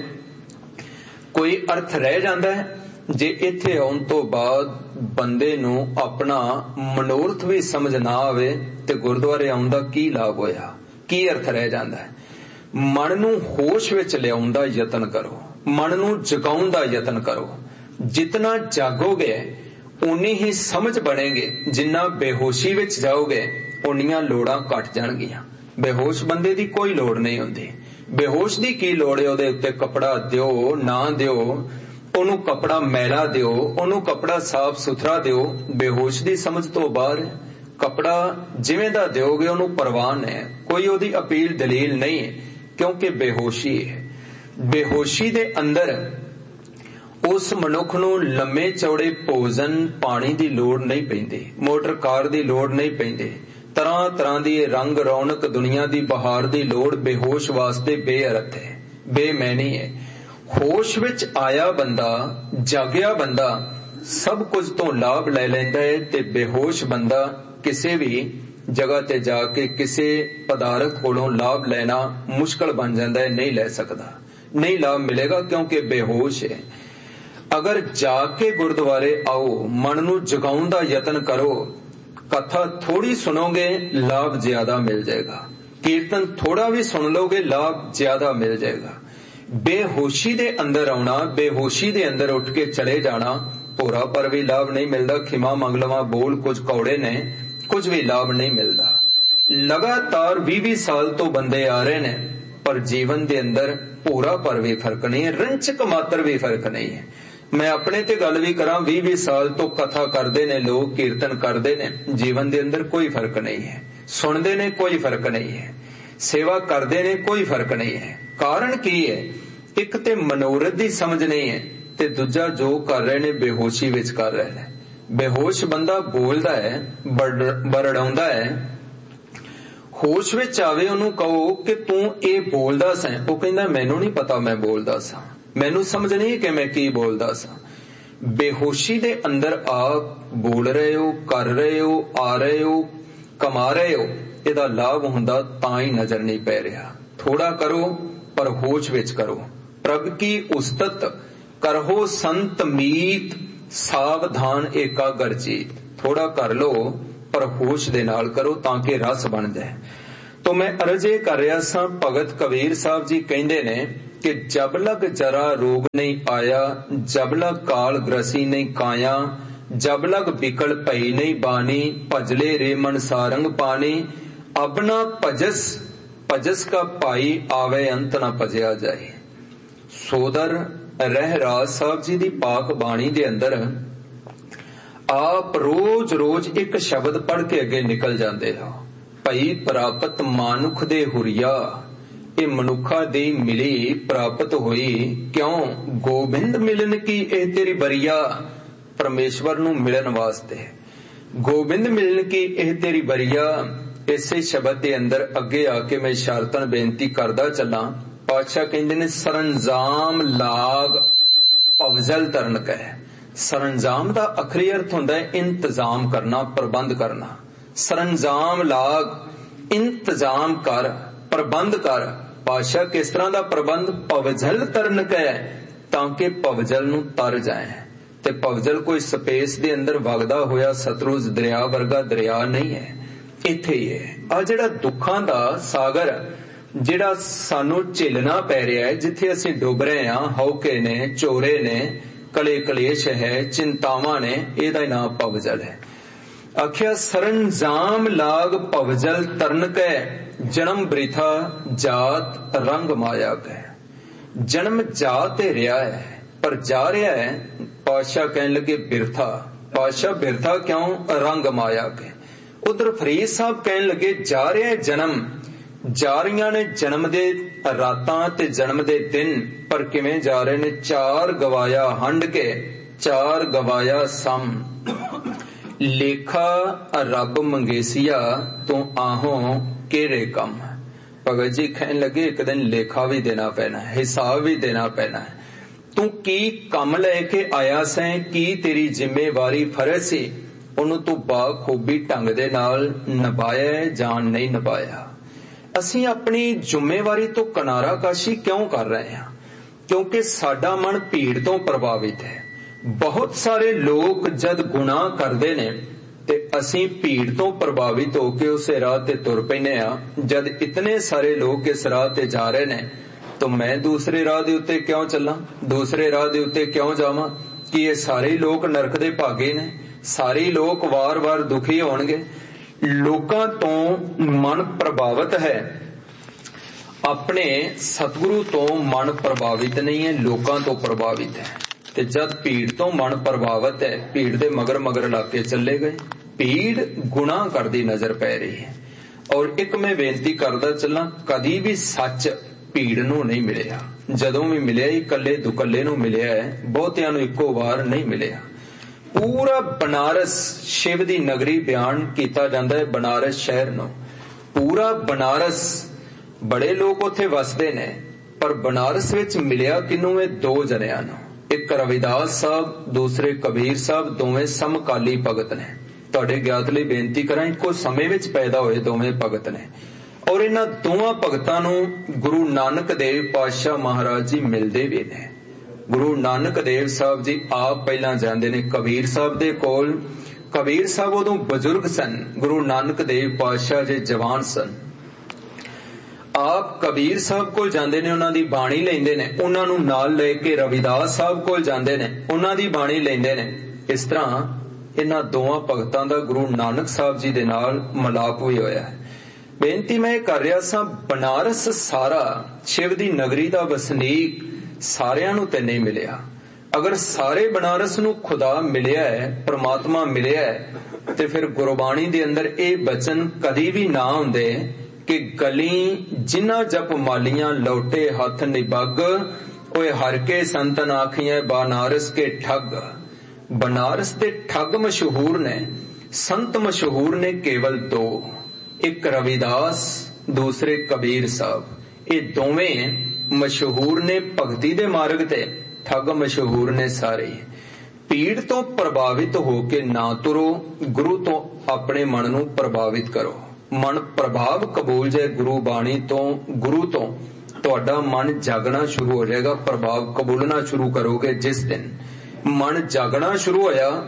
कोई अर्थ रह जांदा है? जे इत्थे आउण तो बाद बंदे नूं अपना मनोरथ भी समझ ना आवे ते गुरुद्वारे आउण दा की लाभ होया? की अर्थ रह जांदा है? मन नूं होश विच लियाउण दा यतन करो, मन नूं जगाउण दा यतन करो। जितना जागोगे उन्नी ही समझ बनेगी, जिन्ना बेहोशी विच जाओगे उन्नियां लोड़ां घट जाणगीਆਂ। बेहोश बंदे दी कोई लोड़ नहीं हुंदी। बेहोश दी की लोड़ है? ਉਹਦੇ ਉੱਤੇ कपड़ा दिओ ना दिओ, ਉਹਨੂੰ कपड़ा मैला दिओ, ਉਹਨੂੰ कपड़ा साफ सुथरा दिओ, बेहोश दी समझ तो बाहर है। कपड़ा जिवें दा दिओगे ਉਹਨੂੰ परवान है, कोई ਉਹਦੀ अपील दलील नहीं है, क्योंकि बेहोशी है। बेहोशी दे अंदर उस मनुख नूं लम्मे चौड़े भोजन पानी दी लोड़ नहीं पैंदी, मोटर कार दी लोड़ नहीं पैंदी, तरह तरह दी रंग रौनक दुनिया दी बहार दी लोड़ बेहोश वास्ते बेअर्थ है, बेमैनी है। होश विच आया बंदा, जागया बंदा सब कुछ तो लाभ ले लैंदा है, ते बेहोश बंदा किसी भी जगह ते जाके किसी पदार्थ कोलों लाभ लेना मुश्किल बन जाता है, नहीं ले सकता, नहीं लाभ मिलेगा क्योंकि बेहोश है। अगर जाके गुरुद्वारे आओ, मन नूं जगाउण दा यतन करो, कथा थोड़ी सुनोगे लाभ ज्यादा मिल जाएगा, कीर्तन थोड़ा भी सुन लोगे लाभ ज्यादा मिल जाएगा। बेहोशी दे अंदर आना, बेहोशी दे अंदर उठ के चले जाना, भोरा पर भी लाभ नहीं मिलता। खिमा मंग लवां बोल कुछ कौड़े ने, कुछ भी लाभ नहीं मिलता। लगातार 20-20 साल तो बंदे आ रहे ने, पर जीवन दे अंदर भोरा पर भी फर्क नहीं है, रंचक मात्र भी फर्क नहीं है। मैं अपने ते गल भी करा, 20-20 साल तो कथा करते ने लोग, कीर्तन करते ने, जीवन दे अंदर कोई फर्क नहीं है। सुनते ने कोई फर्क नहीं है, सेवा करते ने कोई फर्क नहीं है। कारण की है? एक ते मनोरथ दी समझ नहीं है, ते दूजा जो कर रहे ने बेहोशी विच कर रहे ने। बेहोश बंदा बोलदा है, बरड़ाउंदा है, होश विच आवे ओनू कहो कि तू ये बोलदा सैं, वो कहंदा मैनू नहीं पता मैं बोलदा सां, मैनू समझ नहीं कि मैं की बोलदा सां। बेहोशी दे अंदर आप बोल रहे हो, कर रहे हो, आ रहे हो, कमा रहे हो, इहदा लाभ हुंदा तां ही नजर नहीं पै रहा। थोड़ा करो पर होश विच करो, प्रभ की उस्तत करहो संत मीत, सावधान एकाग्र चीत। थोड़ा कर लो पर होश दे नाल करो ताकि रस बन जाए। तो मैं अर्ज ये कर रहा सा, भगत कबीर साहब जी कहंदे ने कि जब लग जरा रोग नहीं आया, जब लग काल ग्रसी नहीं काया, जब लग बिकल भई नहीं बानी, भजले रे मन सारंग पानी, अब ना भजस भजस का पाई आवे अंत ना भजया जाए। सोदर रहराज साहब जी दी पाक बाणी दे अंदर आप रोज रोज एक शब्द पढ़ के अगे निकल जाते हो, भई प्राप्त मानुख दे हुरिया, ये मनुखा दी मिली प्राप्त हुई, क्यों गोबिंद मिलन की ए तेरी बरिया। परमेश्वर नू मिलन वास्ते गोबिंद मिलन की ए तेरी बरिया। इसे शब्द दे अंदर अगे आके मैं शारतन बेनती करदा चला। पातशाह कहंदे ने सरंजाम लाग अफजल तरन कह। सरंजाम दा आखरी अर्थ हुंदा है इंतजाम करना, प्रबंध करना। सरंजाम लाग इंतजाम कर, प्रबंध कर। पातशाह किस तरह दा प्रबंध? पवजल तरन कह, ताकि पवजल नू तर जाए। ते पवजल कोई स्पेस दे अंदर वगदा होया सतलुज दरिया वर्गा दरिया नहीं है, इत्थे ही है। आ जिहड़ा दुखां दा सागर जिहड़ा सानू झेलना पै रहा है, जिथे असीं डुब रहे हां, हौके ने, चोरे ने, कले कलेश है, चिंतावां ने, इहदा नाम पवजल है। आखिया सरंजाम लाग पवजल तरन कै, जन्म बृथा जात रंग माया कै। जन्म जा ते रहा है पर जा रहा है, पातशाह कहने लगे बिरथा। पातशाह बिरथा क्यों? रंग माया के। उधर फरीद साहब कहने लगे जा रहा है जन्म, जा रही ने जन्म दे रातां ते जन्म दे दिन, पर किवें जा रहे ने? चार गवाया हंड के, चार गवाया सम। लेखा रब मंगेसिया तू आहो केरे कम। भगत जी कहने लगे एक दिन लेखा भी देना पैना है, हिसाब भी देना पैना है। तू की कम लेके आया सैं, की तेरी जिम्मेवारी फर्ज सी, उन्हों तू बाखूबी ढंग दे नाल निभाया जान नहीं निभाया। असीं अपनी जिम्मेवारी तो किनारा काशी क्यों कर रहे हैं? क्योंकि साडा मन भीड़ तो प्रभावित है। बहुत सारे लोग जद गुनाह करते ने ते असीं भीड़ तो प्रभावित होके उस राह ते तुर पैने आ। जद इतने सारे लोग इस राह ते जा रहे ने तो मैं दूसरे राह दे उत्ते क्यों चला, दूसरे राह दे उत्ते क्यों जावां? कि ये सारे लोग नरक दे भागे ने, सारे लोग वार वार दुखी होणगे। लोकां तो मन प्रभावित है, अपने सतगुरु तो मन प्रभावित नहीं है, लोकां तो प्रभावित है। ते जद भीड़ तो मन प्रभावित है, भीड़ दे मगर मगर लाके चले गए। भीड़ गुनाह करदी नजर पै रही है। और एक मैं बेनती करदा चला, कदी भी सच भीड़ नू नहीं मिलिया। जदों भी मिलिया ही कल्ले दुकल्ले नू मिलिया है, बहुतियां नू इक्को वार नहीं मिलिया। पूरा बनारस शिव दी नगरी बयान कीता जांदा है, बनारस शहर नू। पूरा बनारस बड़े लोग उत्थे वसदे ने, पर बनारस विच मिलिया किनू? है दो जनियां नू। एक रविदास साहब, दूसरे कबीर साहब, दोवें समकाली भगत ने। तुहाडे ज्ञात लई बेनती करां, इक्को समय विच पैदा होए दोवें भगत ने। और इन्हां दोवां भगतां नू गुरु नानक देव पातशाह महाराज जी मिलदे भी ने। गुरु नानक देव साहब जी आप पहला जांदे ने कबीर साहब दे कोल। कबीर साहब उदों बजुर्ग सन, गुरु नानक देव पातशाह जी जवान सन। आप कबीर साहब कोल जांदे ने, उन्हां दी बाणी लैंदे ने, उन्हां नू नाल ले के रविदास साहब कोल जांदे ने, उन्हां दी बाणी लैंदे ने। इस तरह इन्हां दोवां भगतां दा गुरु नानक साहब जी दे नाल मिलाप भी होया है। बेनती मैं कर रहा सा, बनारस सारा शिव दी नगरी दा वसनीक सारियां नू ते नहीं मिलिया। अगर सारे बनारस नू खुदा मिलिया है, परमात्मा मिलिया है, ते फिर गुरबाणी दे अंदर ये वचन कदी भी ना हुंदे कि गली जिन्ना जप मालियां लौटे हथ निबग, ओए हर के संतन आखियां बनारस के ठग। बनारस दे ठग मशहूर ने, संत मशहूर ने केवल दो, एक रविदास, दूसरे कबीर साहब। ये दोवें मशहूर ने भगती दे मार्ग ते, ठग मशहूर ने सारे। भीड़ तो प्रभावित होके ना तुरो, गुरु तो अपने मन नू प्रभावित करो। मन प्रभाव कबूल जाए गुरु बाणी तो, गुरु तो तुहाडा मन जागना शुरू हो जाएगा। प्रभाव कबूलना शुरू करोगे जिस दिन मन जागना शुरू होया,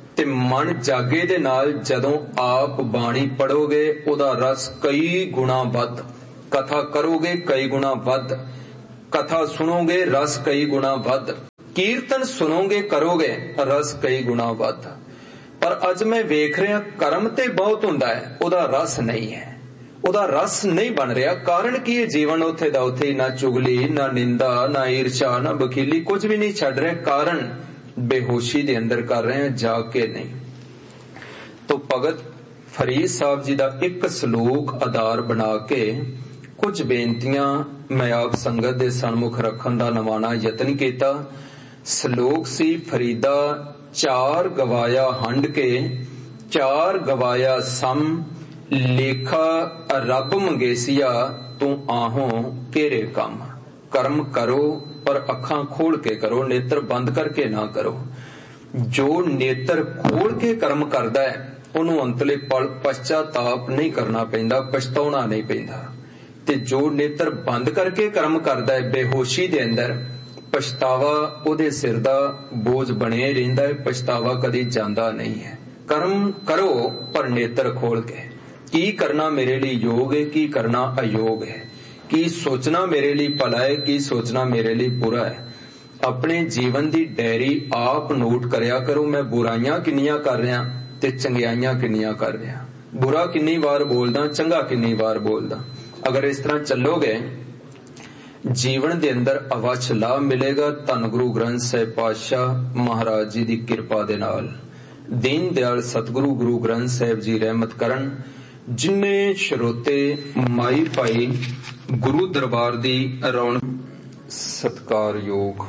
ਤੇ ਮਨ ਜਾਗੇ ਦੇ ਨਾਲ ਜਦੋਂ ਆਪ ਬਾਣੀ ਪੜੋਗੇ ਉਹਦਾ ਰਸ ਕਈ ਗੁਣਾ ਵੱਧ, ਕਥਾ ਕਰੋਗੇ ਕਈ ਗੁਣਾ ਵੱਧ, ਕਥਾ ਸੁਣੋਗੇ ਰਸ ਕਈ ਗੁਣਾ ਵੱਧ, ਕੀਰਤਨ ਸੁਣੋਗੇ ਕਰੋਗੇ ਰਸ ਕਈ ਗੁਣਾ ਵੱਧ। ਪਰ ਅੱਜ ਮੈਂ ਵੇਖ ਰਿਹਾ ਕਰਮ ਤੇ ਬਹੁਤ ਹੁੰਦਾ ਹੈ, ਉਹਦਾ ਰਸ ਨਹੀਂ ਹੈ, ਉਹਦਾ ਰਸ ਨਹੀਂ ਬਣ ਰਿਹਾ। ਕਾਰਨ ਕੀ ਹੈ? ਜੀਵਨ ਉੱਥੇ ਦਾ ਉੱਥੇ ਹੀ, ਨਾ ਚੁਗਲੀ, ਨਾ ਨਿੰਦਾ, ਨਾ ਈਰਸ਼ਾ, ਨਾ ਬਖੀਲੀ, ਕੁਝ ਵੀ ਨਹੀਂ ਛੱਡ ਰਿਹਾ। ਕਾਰਨ ਬੇਹੋਸ਼ੀ ਦੇ ਅੰਦਰ ਕਰ ਰਹੇ ਹਾਂ, ਜਾਗ ਕੇ ਨਹੀਂ। ਤੋ ਭਗਤ ਫਰੀਦ ਸਾਹਿਬ ਜੀ ਦਾ ਇੱਕ ਸ਼ਲੋਕ ਆਧਾਰ ਬਣਾ ਕੇ ਕੁਝ ਬੇਨਤੀਆਂ ਮੈਂ ਆਪ ਸੰਗਤ ਦੇ ਸਨਮੁਖ ਰੱਖਣ ਦਾ ਨਵਾਣਾ ਯਤਨ ਕੀਤਾ। ਸ਼ਲੋਕ ਸੀ, ਫਰੀਦਾ ਚਾਰ ਗਵਾਇਆ ਹੰਡ ਕੇ, ਚਾਰ ਗਵਾਇਆ ਸਮ, ਲੇਖਾ ਰੱਬ ਮੰਗੇਸੀਆ, ਤੂੰ ਆਹੋਂ ਕਿਹੜੇ ਕੰਮ। ਕਰਮ ਕਰੋ ਪਰ ਅੱਖਾਂ ਖੋਲ ਕੇ ਕਰੋ, ਨੇਤਰ ਬੰਦ ਕਰਕੇ ਨਾ ਕਰੋ। ਜੋ ਨੇਤਰ ਖੋਲ ਕੇ ਕਰਮ ਕਰਦਾ ਹੈ ਉਹਨੂੰ ਅੰਤਲੇ ਪਲ ਪਛਤਾਤਾਪ ਨਹੀਂ ਕਰਨਾ ਪੈਂਦਾ, ਪਛਤਾਉਣਾ ਨਹੀਂ ਪੈਂਦਾ। ਤੇ ਜੋ ਨੇਤਰ ਬੰਦ ਕਰਕੇ ਕਰਮ ਕਰਦਾ ਹੈ ਬੇਹੋਸ਼ੀ ਦੇ ਅੰਦਰ, ਪਛਤਾਵਾ ਉਹਦੇ ਸਿਰ ਦਾ ਬੋਝ ਬਣਿਆ ਹੀ ਰਹਿੰਦਾ ਹੈ, ਪਛਤਾਵਾ ਕਦੀ ਜਾਂਦਾ ਨਹੀਂ ਹੈ। ਕਰਮ ਕਰੋ ਪਰ ਨੇਤਰ ਖੋਲ ਕੇ। ਕੀ ਕਰਨਾ ਮੇਰੇ ਲਈ ਯੋਗ ਹੈ, ਕੀ ਕਰਨਾ ਅਯੋਗ ਹੈ, ਕੀ ਸੋਚਣਾ ਮੇਰੇ ਲਈ ਭਲਾ ਹੈ, ਕੀ ਸੋਚਣਾ ਮੇਰੇ ਲਈ ਬੁਰਾ ਹੈ। ਆਪਣੇ ਜੀਵਨ ਦੀ ਡਾਇਰੀ ਆਪ ਨੋਟ ਕਰਿਆ ਕਰੋ। ਮੈਂ ਬੁਰਾਈਆਂ ਕਿੰਨੀਆਂ ਕਰ ਰਿਹਾ ਤੇ ਚੰਗਿਆਈਆਂ ਕਿੰਨੀਆਂ ਕਰ ਰਿਹਾ, ਬੁਰਾ ਕਿੰਨੀ ਵਾਰ ਬੋਲਦਾ, ਚੰਗਾ ਕਿੰਨੀ ਵਾਰ ਬੋਲਦਾ। ਅਗਰ ਇਸ ਤਰ੍ਹਾਂ ਚੱਲੋਗੇ ਜੀਵਨ ਦੇ ਅੰਦਰ ਅਵੱਛ ਲਾਭ ਮਿਲੇਗਾ। ਧੰਨ ਗੁਰੂ ਗ੍ਰੰਥ ਸਾਹਿਬ ਪਾਤਸ਼ਾਹ ਮਹਾਰਾਜ ਜੀ ਦੀ ਕਿਰਪਾ ਦੇ ਨਾਲ, ਦੀਨ ਦਿਆਲ ਸਤਿਗੁਰੂ ਗੁਰੂ ਗ੍ਰੰਥ ਸਾਹਿਬ ਜੀ ਰਹਿਮਤ ਕਰਨ। ਜਿੰਨੇ ਸਰੋਤੇ ਮਾਈ ਭਾਈ ਗੁਰੂ ਦਰਬਾਰ ਦੀ ਰੌਣਕ, ਸਤਿਕਾਰਯੋਗ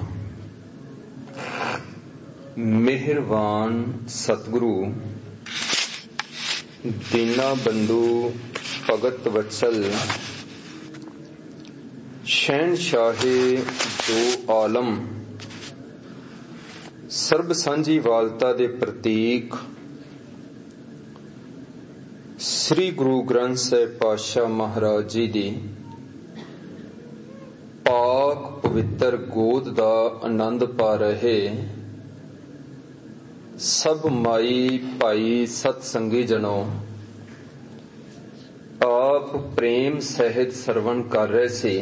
ਮਿਹਰਬਾਨ ਸਤਿਗੁਰੂ ਦੀਨਾ ਬੰਧੂ ਭਗਤ ਵਤਸਲ ਸ਼ਹਿਨਸ਼ਾਹੇ ਦੋ ਆਲਮ, ਸਰਬ ਸਾਂਝੀ ਵਾਲਤਾ ਦੇ ਪ੍ਰਤੀਕ ਸ੍ਰੀ ਗੁਰੂ ਗ੍ਰੰਥ ਸਾਹਿਬ ਪਾਤਸ਼ਾਹ ਮਹਾਰਾਜ ਜੀ ਦੀ ਪਾਕ ਪਵਿੱਤਰ ਗੋਦ ਦਾ ਆਨੰਦ ਪਾ ਰਹੇ ਸਭ ਮਾਈ ਭਾਈ ਸਤ ਸੰਗੀ ਜਨੋ, ਆਪ ਪ੍ਰੇਮ ਸਹਿਤ ਸਰਵਣ ਕਰ ਰਹੇ ਸੀ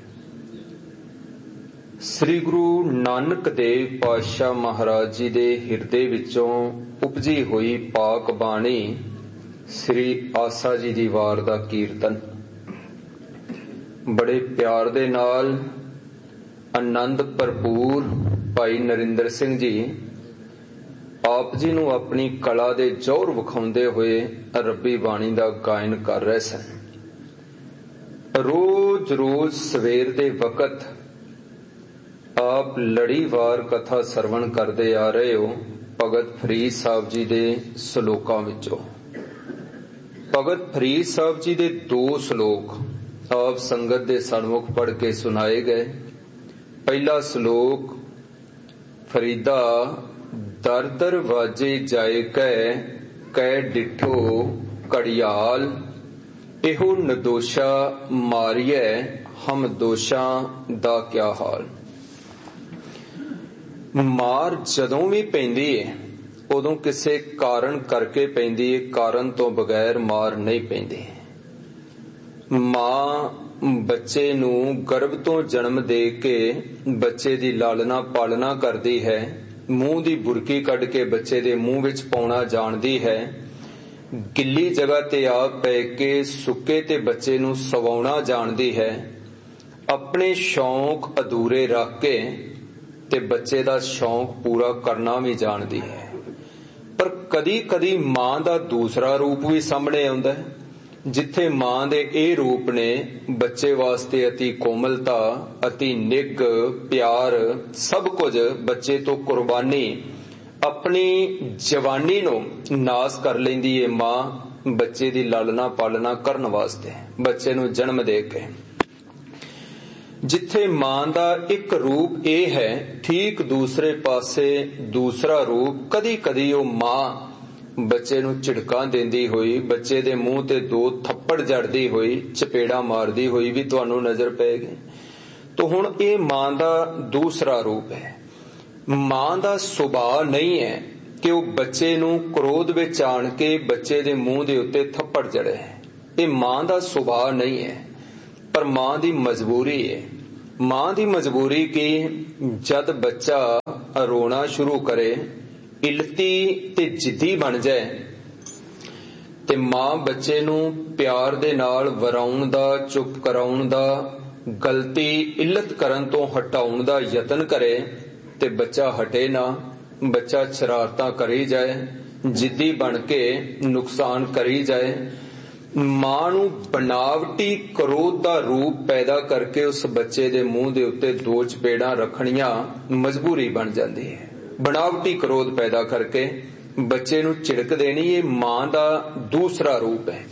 ਸ੍ਰੀ ਗੁਰੂ ਨਾਨਕ ਦੇਵ ਪਾਤਸ਼ਾਹ ਮਹਾਰਾਜ ਜੀ ਦੇ ਹਿਰਦੇ ਵਿੱਚੋਂ ਉਪਜੀ ਹੋਈ ਪਾਕ ਬਾਣੀ ਸ੍ਰੀ ਆਸਾ ਜੀ ਦੀ ਵਾਰ ਦਾ ਕੀਰਤਨ। ਬੜੇ ਪਿਆਰ ਦੇ ਨਾਲ ਆਨੰਦ ਭਰਪੂਰ ਭਾਈ ਨਰਿੰਦਰ ਸਿੰਘ ਜੀ ਆਪ ਜੀ ਨੂੰ ਆਪਣੀ ਕਲਾ ਦੇ ਜੌਹਰ ਵਿਖਾਉਂਦੇ ਹੋਏ ਰੱਬੀ ਬਾਣੀ ਦਾ ਗਾਇਨ ਕਰ ਰਹੇ ਸਨ। ਰੋਜ਼ ਰੋਜ਼ ਸਵੇਰ ਦੇ ਵਕਤ ਆਪ ਲੜੀਵਾਰ ਕਥਾ ਸਰਵਣ ਕਰਦੇ ਆ ਰਹੇ ਹੋ ਭਗਤ ਫਰੀਦ ਸਾਹਿਬ ਜੀ ਦੇ ਸ਼ਲੋਕਾਂ ਵਿੱਚੋਂ। ਭਗਤ ਫਰੀਦ ਸਾਹਿਬ ਜੀ ਦੇ ਦੋ ਸ਼ਲੋਕ ਆਪ ਸੰਗਤ ਦੇ ਸਨਮੁਖ ਪੜ੍ਹ ਕੇ ਸੁਣਾਏ ਗਏ। ਪਹਿਲਾ ਸ਼ਲੋਕ, ਫਰੀਦਾ ਦਰ ਦਰ ਵਾਜੇ ਜਾਏ ਕਹਿ ਡਿਠੋ ਘੜਿਆਲ, ਇਹੋ ਨਦੋਸ਼ਾ ਮਾਰੀਐ ਹਮ ਦੋਸ਼ਾਂ ਦਾ ਕਿਆ ਹਾਲ। ਮਾਰ ਜਦੋਂ ਵੀ ਪੈਂਦੀ ਹੈ ਉਦੋਂ ਕਿਸੇ ਕਾਰਨ ਕਰਕੇ ਪੈਂਦੀ ਹੈ, ਕਾਰਨ ਤੋਂ ਬਗੈਰ ਮਾਰ ਨਹੀਂ ਪੈਂਦੀ। ਮਾਂ ਬੱਚੇ ਨੂੰ ਗਰਭ ਤੋਂ ਜਨਮ ਦੇ ਕੇ ਬੱਚੇ ਦੀ ਲਾਲਨਾ ਪਾਲਣਾ ਕਰਦੀ ਹੈ, ਮੂੰਹ ਦੀ ਬੁਰਕੀ ਕੱਢ ਕੇ ਬੱਚੇ ਦੇ ਮੂੰਹ ਵਿੱਚ ਪਾਉਣਾ ਜਾਣਦੀ ਹੈ, ਗਿੱਲੀ ਜਗ੍ਹਾ ਤੇ ਆ ਪੈ ਕੇ ਸੁੱਕੇ ਤੇ ਬੱਚੇ ਨੂੰ ਸਵਾਉਣਾ ਜਾਣਦੀ ਹੈ, ਆਪਣੇ ਸ਼ੌਂਕ ਅਧੂਰੇ ਰੱਖ ਕੇ ਤੇ ਬੱਚੇ ਦਾ ਸ਼ੌਂਕ ਪੂਰਾ ਕਰਨਾ ਵੀ ਜਾਣਦੀ ਹੈ। ਪਰ ਕਦੀ ਕਦੀ ਮਾਂ ਦਾ ਦੂਸਰਾ ਰੂਪ ਵੀ ਸਾਹਮਣੇ ਆਉਂਦਾ ਹੈ, ਜਿੱਥੇ ਮਾਂ ਦੇ ਇਹ ਰੂਪ ਨੇ ਬੱਚੇ ਵਾਸਤੇ ਅਤੀ ਕੋਮਲਤਾ, ਅਤੀ ਨਿੱਘ, ਪਿਆਰ, ਸਭ ਕੁਝ ਬੱਚੇ ਤੋਂ ਕੁਰਬਾਨੀ, ਆਪਣੀ ਜਵਾਨੀ ਨੂੰ ਨਾਸ ਕਰ ਲੈਂਦੀ ਏ ਮਾਂ ਬੱਚੇ ਦੀ ਲਾਲਨਾ ਪਾਲਣਾ ਕਰਨ ਵਾਸਤੇ, ਬੱਚੇ ਨੂੰ ਜਨਮ ਦੇ ਕੇ। ਜਿੱਥੇ ਮਾਂ ਦਾ ਇੱਕ ਰੂਪ ਇਹ ਹੈ, ਠੀਕ ਦੂਸਰੇ ਪਾਸੇ ਦੂਸਰਾ ਰੂਪ ਕਦੀ ਕਦੀ ਉਹ ਮਾਂ ਬੱਚੇ ਨੂੰ ਝਿੜਕਾਂ ਦਿੰਦੀ ਹੋਈ, ਬੱਚੇ ਦੇ ਮੂੰਹ ਤੇ ਦੋ ਥੱਪੜ ਜੜਦੀ ਹੋਈ, ਚਪੇੜਾ ਮਾਰਦੀ ਹੋਈ ਵੀ ਤੁਹਾਨੂੰ ਨਜ਼ਰ ਪਏਗੀ। ਤਾਂ ਹੁਣ ਇਹ ਮਾਂ ਦਾ ਦੂਸਰਾ ਰੂਪ ਹੈ। ਮਾਂ ਦਾ ਸੁਭਾਅ ਨਹੀਂ ਹੈ कि वो बच्चे नूं क्रोध विच आण के बच्चे दे मूंह दे उत्ते थप्पड़ जड़े। ये मां दा सुभाव नहीं है, पर मां दी मजबूरी है। मां दी मजबूरी की जद बच्चा रोना शुरू करे, इलती ते जिद्दी बन जाए, ते मां बच्चे नूं प्यार दे नाल वराउण दा, चुप कराउण दा, गलती इल्लत करन तो हटाउण दा यतन करे, ते बच्चा हटे ना। बच्चा शरारतां करी जाए, जिद्दी बन के नुकसान करी जाए। मां नूं बनावटी क्रोध दा रूप पैदा करके उस बच्चे दे मूंह दे उत्ते दो चपेड़ां रखणियां मजबूरी बन जाती है। बनावटी क्रोध पैदा करके बच्चे नूं झिड़क देनी, ये मां दा दूसरा रूप है।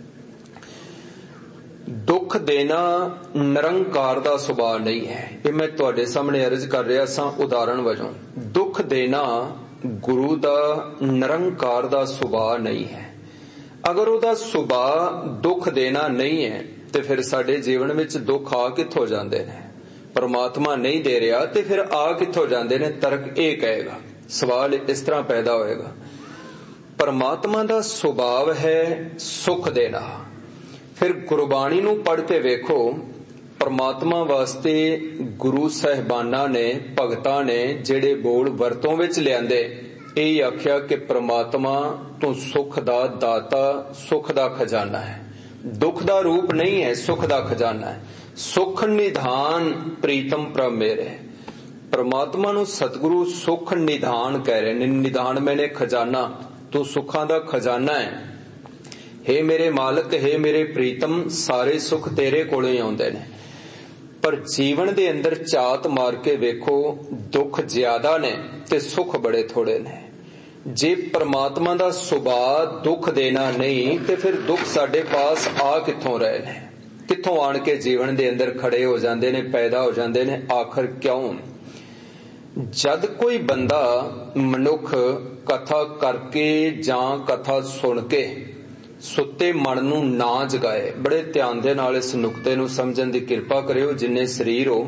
दुख देना निरंकार दा सुभाव नहीं है। ये मैं तुहाडे सामने अर्ज कर रहा सां उदाहरण वजों। दुख देना गुरु दा निरंकार दा सुभाव नहीं है। अगर उहदा सुभाव दुख देना नहीं है ते फिर साडे जीवन विच दुख आ कित्थों जांदे ने? परमात्मा नहीं दे रहा ते फिर आ कित्थों जांदे ने? तर्क ये कहेगा, सवाल इस तरह पैदा होएगा। परमात्मा दा सुभाव है सुख देना। फिर गुरबाणी नूं पढ़ के वेखो, परमात्मा वास्ते गुरु साहिबाना ने, भगतां ने जेड़े बोल वरतों विच लिआंदे, यही आख्या कि परमात्मा तू सुख दा दाता, सुख दा खजाना है। दुख दा रूप नहीं है, सुख दा खजाना है। सुख निधान प्रीतम प्रभ मेरे। परमात्मा नूं सतगुरु सुख निधान कह रहे ने। निधान मैंने खजाना, तू सुखां दा खजाना है। हे मेरे मालक, हे मेरे प्रीतम, सारे सुख तेरे कोलों ही आउंदे ने। पर जीवन दे अंदर झात मार के वेखो, दुख ज्यादा ने ते सुख बड़े थोड़े ने। जे परमात्मा दा सुभाव दुख देना नहीं ते फिर दुख साडे पास आ कित्थों रहे ने? कित्थों आण के जीवन दे अंदर खड़े हो जांदे ने, पैदा हो जांदे ने? आखिर क्यों? जद कोई बंदा मनुख कथा करके जां कथा सुन के सुते मन नूं ना जगाए, बड़े ध्यान दे नाल इस नुकते नूं समझण दी किरपा करियो जिन्ने शरीर हो।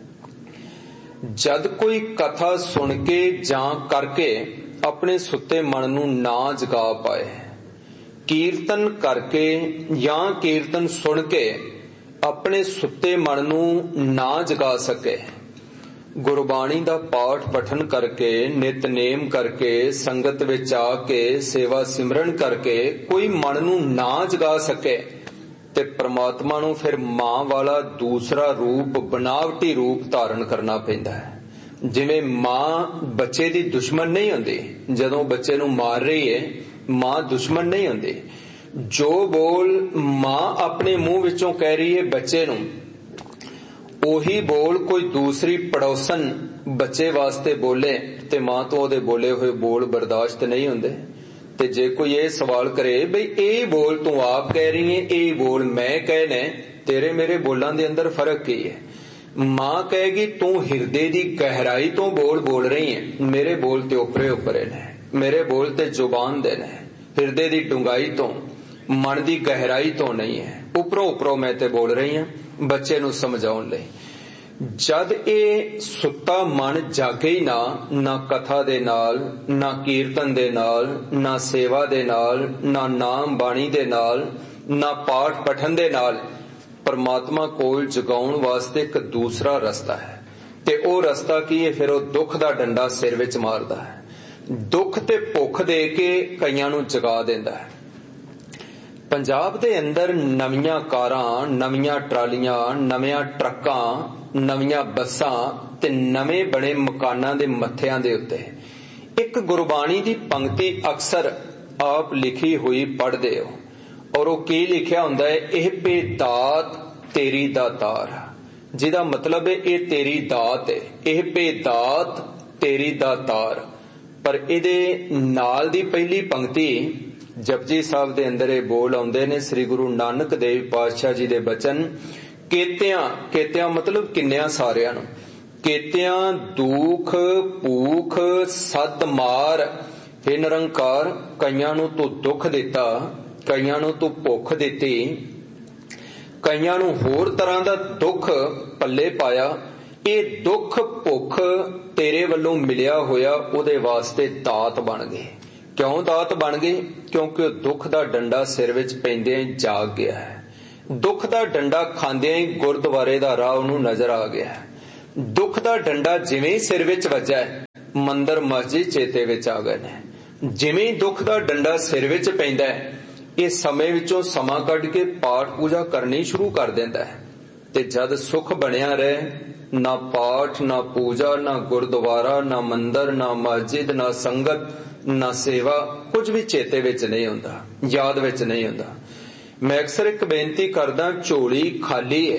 जद कोई कथा सुन के जां करके अपने सुते मन नूं ना जगा पाए, कीर्तन करके या कीर्तन सुन के अपने सुते मन नूं ना जगा सके, गुरबाणी दा पाठ पठन करके, नितनेम करके, संगत विच आके सेवा सिमरन करके कोई मन नूं ना जगा सके, ते परमात्मा नूं फिर मां वाला दूसरा रूप, बनावटी रूप धारण करना पैंदा है। जिवें मां बच्चे दी दुश्मन नहीं हुंदी, जदों बच्चे नूं मार रही है मां दुश्मन नहीं हुंदी। जो बोल मां अपने मुंह विचों कह रही है बच्चे नूं, ओही बोल कोई दूसरी पड़ोसन बच्चे वास्ते बोले ते मां तो ओदे बोले हुए बोल बर्दाश्त नहीं हुंदे। ते जे कोई ये सवाल करे बई ए बोल तू आप कह रही है, ए बोल मैं कहने, तेरे मेरे बोलां दे अंदर फर्क की है? मां कहेगी तू हिरदे दी गहराई तो बोल रही है, मेरे बोल ते उपरे उपरे ने, मेरे बोल ते जुबान दे ने, हिरदे दी डुंगाई तो, मन दी गहराई तो नहीं है, उपरों उपरों मैं ते बोल रही हूं बच्चे नूं समझाउण लई। जद ए सुत्ता मन जागे ही ना कथा दे नाल, ना कीर्तन दे नाल, ना सेवा दे नाल, ना नाम बाणी दे नाल, ना पाठ पठन दे नाल, परमात्मा कोल जगाउण वास्ते एक दूसरा रस्ता है। ते ओ रस्ता की है? फिर ओ दुख दा डंडा सिर विच मारदा है। दुख ते भुख दे के कईयां नूं जगा दिंदा है। पंजाब दे अंदर नवीआं कारां, नवीआं ट्रालियां, नवीआं ट्रक्कां, नवीआं बसां ते नवें बने मकानां दे मत्थिआं दे उत्ते एक गुरबाणी दी पंक्ति अक्सर आप लिखी हुई पढ़दे हो, और वो की लिखिया हुंदा है, एह पे दात तेरी दातार, जिहदा मतलब है ये तेरी दात है, एह पे दात तेरी दातार। पर इहदे नाल दी पहली पंक्ति जपजी साहब दे अंदर ये बोल आउंदे ने, श्री गुरु नानक देव पातशाह जी दे बचन, केतियां मतलब किन्नियां सारियां नूं, केतियां दुख भूख सद मार, हे निरंकार कईयां नूं तू दुख दिता, कईयां नूं तू भुख दिती, कईयां नूं होर तरह दा दुख पल्ले पाया, ये दुख भुख तेरे वल्लों मिलिया होया उहदे वास्ते दात बन गए। क्यों दात बन गए? क्योंकि दुख दा डंडा सिर विच पैंदे जाग गया है। दुख दा डंडा खांदियां ही गुरद्वारे दा राह उहनूं नजर आ गया है। दुख दा डंडा जिवें ही सिर विच वज्जा है, मंदिर मस्जिद चेते विच आ गए ने। जिवें ही दुख दा डंडा सिर विच पैंदा है, ये समय विचों समा कढ के पाठ पूजा करनी शुरू कर देंदा है। ते जद सुख बनिया रहे, ना पाठ ना पूजा ना गुरुद्वारा ना मंदिर ना मस्जिद ना संगत ना सेवा, कुछ भी चेते विच नहीं हुंदा, याद विच नहीं हुंदा। मैं अक्सर एक बेनती करदा, झोली खाली है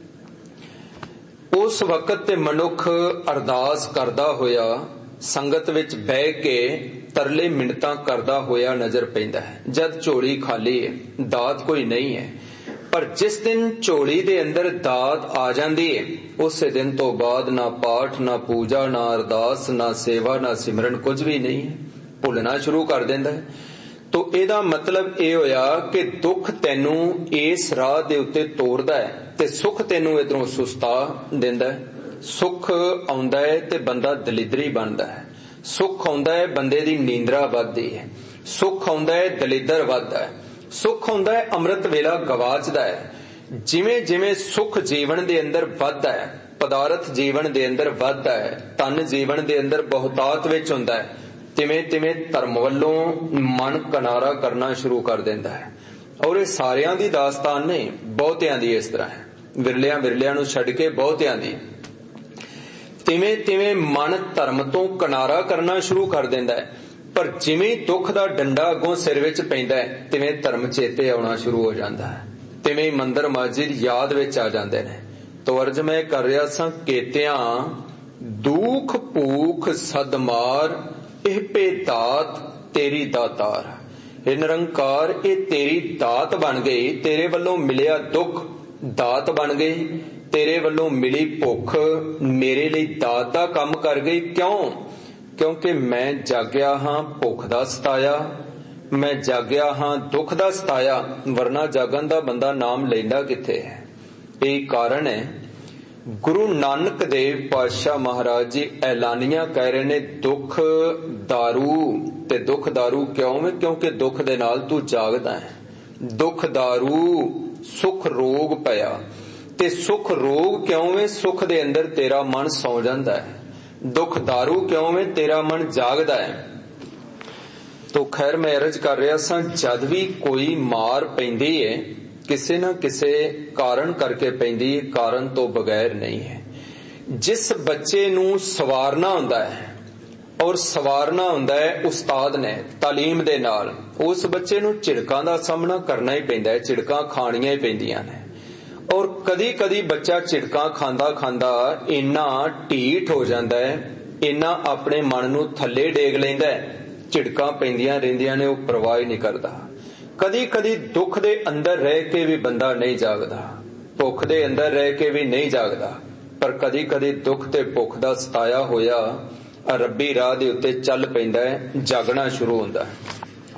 उस वक्त ते मनुख अरदास करदा होया संगत विच बह के तरले मिन्नतां करदा होया नजर पैंदा है। जद झोली खाली है, दात कोई नहीं है। पर जिस दिन झोली दे अंदर दात आ जाती है, उस दिन तो बाद ना पाठ ना पूजा ना अरदास ना सेवा ना सिमरन, कुछ भी नहीं है। भुलना शुरू कर देंदा है। तो इहदा मतलब यह होया कि दुख तैनू इस राह दे उत्ते तोड़दा है ते सुख तैनू इधरों सुस्ता दिंदा है। सुख आउंदा है ते बंदा दलिदरी बनदा है। सुख आउंदा है बंदे दी नींदरा वधदी है। सुख आउंदा है दलिदर वधदा है। सुख आउंदा है अमृत वेला गवाचदा है। जिवें जिवें सुख जीवन दे अंदर वधदा है, पदार्थ जीवन दे अंदर वधदा है, तन जीवन दे अंदर बहुतात विच हुंदा है, तिवें तिवें धर्म वल्लों मन किनारा करना शुरू कर देंदा है। और ये सारियां दी दास्तान नहीं, बहुतियां दी इस तरह है। विरलियां विरलियां नूं छड्ड के बहुतियां दी तिवें तिवें मन धर्म तो किनारा करना शुरू कर देंदा है। पर जिवें दुख दा डंडा अगों सिर विच पैंदा है, तिवें धर्म चेते आउणा शुरू हो जांदा है। तिवें मंदिर मस्जिद याद विच आ जांदे ने। तो अर्ज मैं कर रिहा सां, केतियां दुख भूख सदमार एह पे दात तेरी दातार। हे निरंकार, ये तेरी दात बन गई। तेरे वल्लों मिलिया दुख दात बन गई, तेरे वल्लों मिली भुख मेरे लिए दात दा काम कर गई। क्यों? क्योंकि मैं जागया हां भुख दा सताया, मैं जागया हां दुख दा सताया, वरना जागन दा बंदा नाम लैंदा किथे है। यही कारण है गुरु नानक देव पातशाह महाराज जी ऐलानिया कह रहे ने, दुख दारू। ते दुख दारू क्यों है? क्योंकि दुख दे नाल तू जागदा है। दुख दारू सुख रोग पया। ते सुख रोग क्यों है? सुख दे अंदर तेरा मन सौ जांदा है। दुख दारू क्यों है? तेरा मन जागदा है। तो खैर मैं अर्ज कर रहा सां, जद भी कोई मार पैंदी है किसी न किसी कारण करके पैंदी है, कारण तो बगैर नहीं है। जिस बच्चे नूं सवारना हुंदा है और सवारना हुंदा है उस्ताद ने तालीम दे नाल, उस बच्चे नूं झिड़कां दा सामना करना ही पैंदा है, झिड़कां खाणियां ही पैंदियां ने। और कदी कदी बच्चा झिड़कां खांदा खांदा इन्ना ढीठ हो जांदा है, इन्ना अपने मन नूं थल्ले डेग लैंदा है, झिड़कां पैंदियां रहिंदियां ने, वो परवाह ही नहीं करदा। कदी कदी दुख दे अंदर रह के भी बंदा नहीं जागदा, भुख दे अंदर रह के भी नहीं जागदा। पर कदी कदी दुख ते भुख दा सताया होया रब्बी राह दे उत्ते चल पैंदा है, जागना शुरू हुंदा है।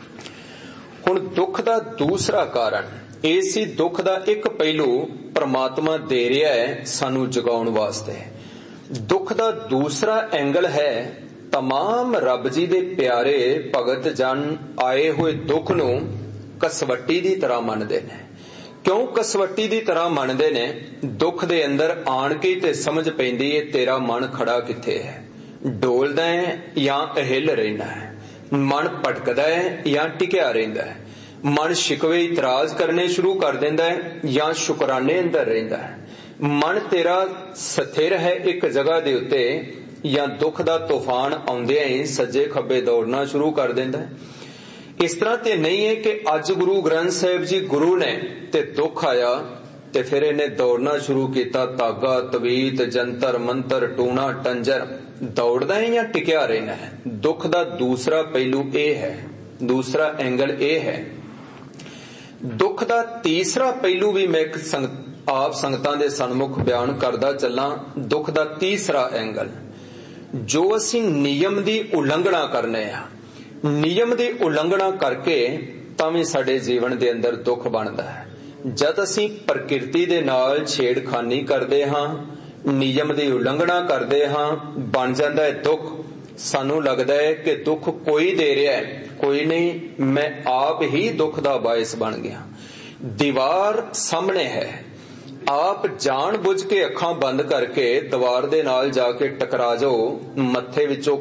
हुण दुख दा दूसरा कारण इसी दुख दा एक पहलू परमात्मा दे रहा है सानू जगाउण वास्ते। दुख दा दूसरा एंगल है तमाम रब जी दे प्यारे भगत जन आए हुए दुख नूं कसवट्टी दी तरह मनदे ने। क्यों कसवट्टी दी तरह मनदे ने? दुख दे अंदर आण के ते समझ पैंदी है तेरा मन खड़ा किथे है, डोलदा है या अहिल रहिंदा है, मन भटकदा है या टिकिया रहिंदा है, मन शिकवे इतराज करने शुरू कर देंदा है या शुकराने अंदर रहिंदा है, मन तेरा स्थिर है एक जगह दे उत्ते या दुख दा तूफान आउंदियां ही सज्जे खब्बे दौड़ना शुरू कर देंदा है। इस तरह ते नहीं है कि अज गुरु ग्रंथ साहिब जी गुरु ने ते दुख आया ते फिर इन्हें दौड़ना शुरू किया, धागा तवीत जंतर मंतर टूना टंजर, दौड़दा है या टिकिया रहना है। दुख दा दूसरा पहलू ये है, दूसरा एंगल ये है। दुख दा तीसरा पहलू भी मैं आप संगतां दे सन्मुख बयान करदा चलां। दुख दा तीसरा एंगल, जो असी नियम दी उलंघना करने आ, नियम दी उलंघना करके तां साडे जीवन दे अंदर दुख बनदा है। जद असी प्रकृति दे नाल छेड़खानी करदे हां, ਨਿਯਮ ਦੀ ਉਲੰਘਣਾ ਕਰਦੇ ਹਾਂ, ਬਣ ਜਾਂਦਾ ਹੈ ਦੁੱਖ। ਸਾਨੂੰ ਲੱਗਦਾ ਹੈ ਕਿ ਦੁੱਖ ਕੋਈ ਦੇ ਰਿਹਾ ਹੈ, ਕੋਈ ਨਹੀਂ, ਮੈਂ ਆਪ ਹੀ ਦੁੱਖ ਦਾ ਬਾਇਸ ਬਣ ਗਿਆ। ਦੀਵਾਰ ਸਾਹਮਣੇ ਹੈ, ਆਪ ਜਾਣ ਬੁੱਝ ਕੇ ਅੱਖਾਂ ਬੰਦ ਕਰਕੇ ਦੀਵਾਰ ਦੇ ਨਾਲ ਜਾ ਕੇ ਟਕਰਾ ਜਾਓ, ਮੱਥੇ ਵਿੱਚੋਂ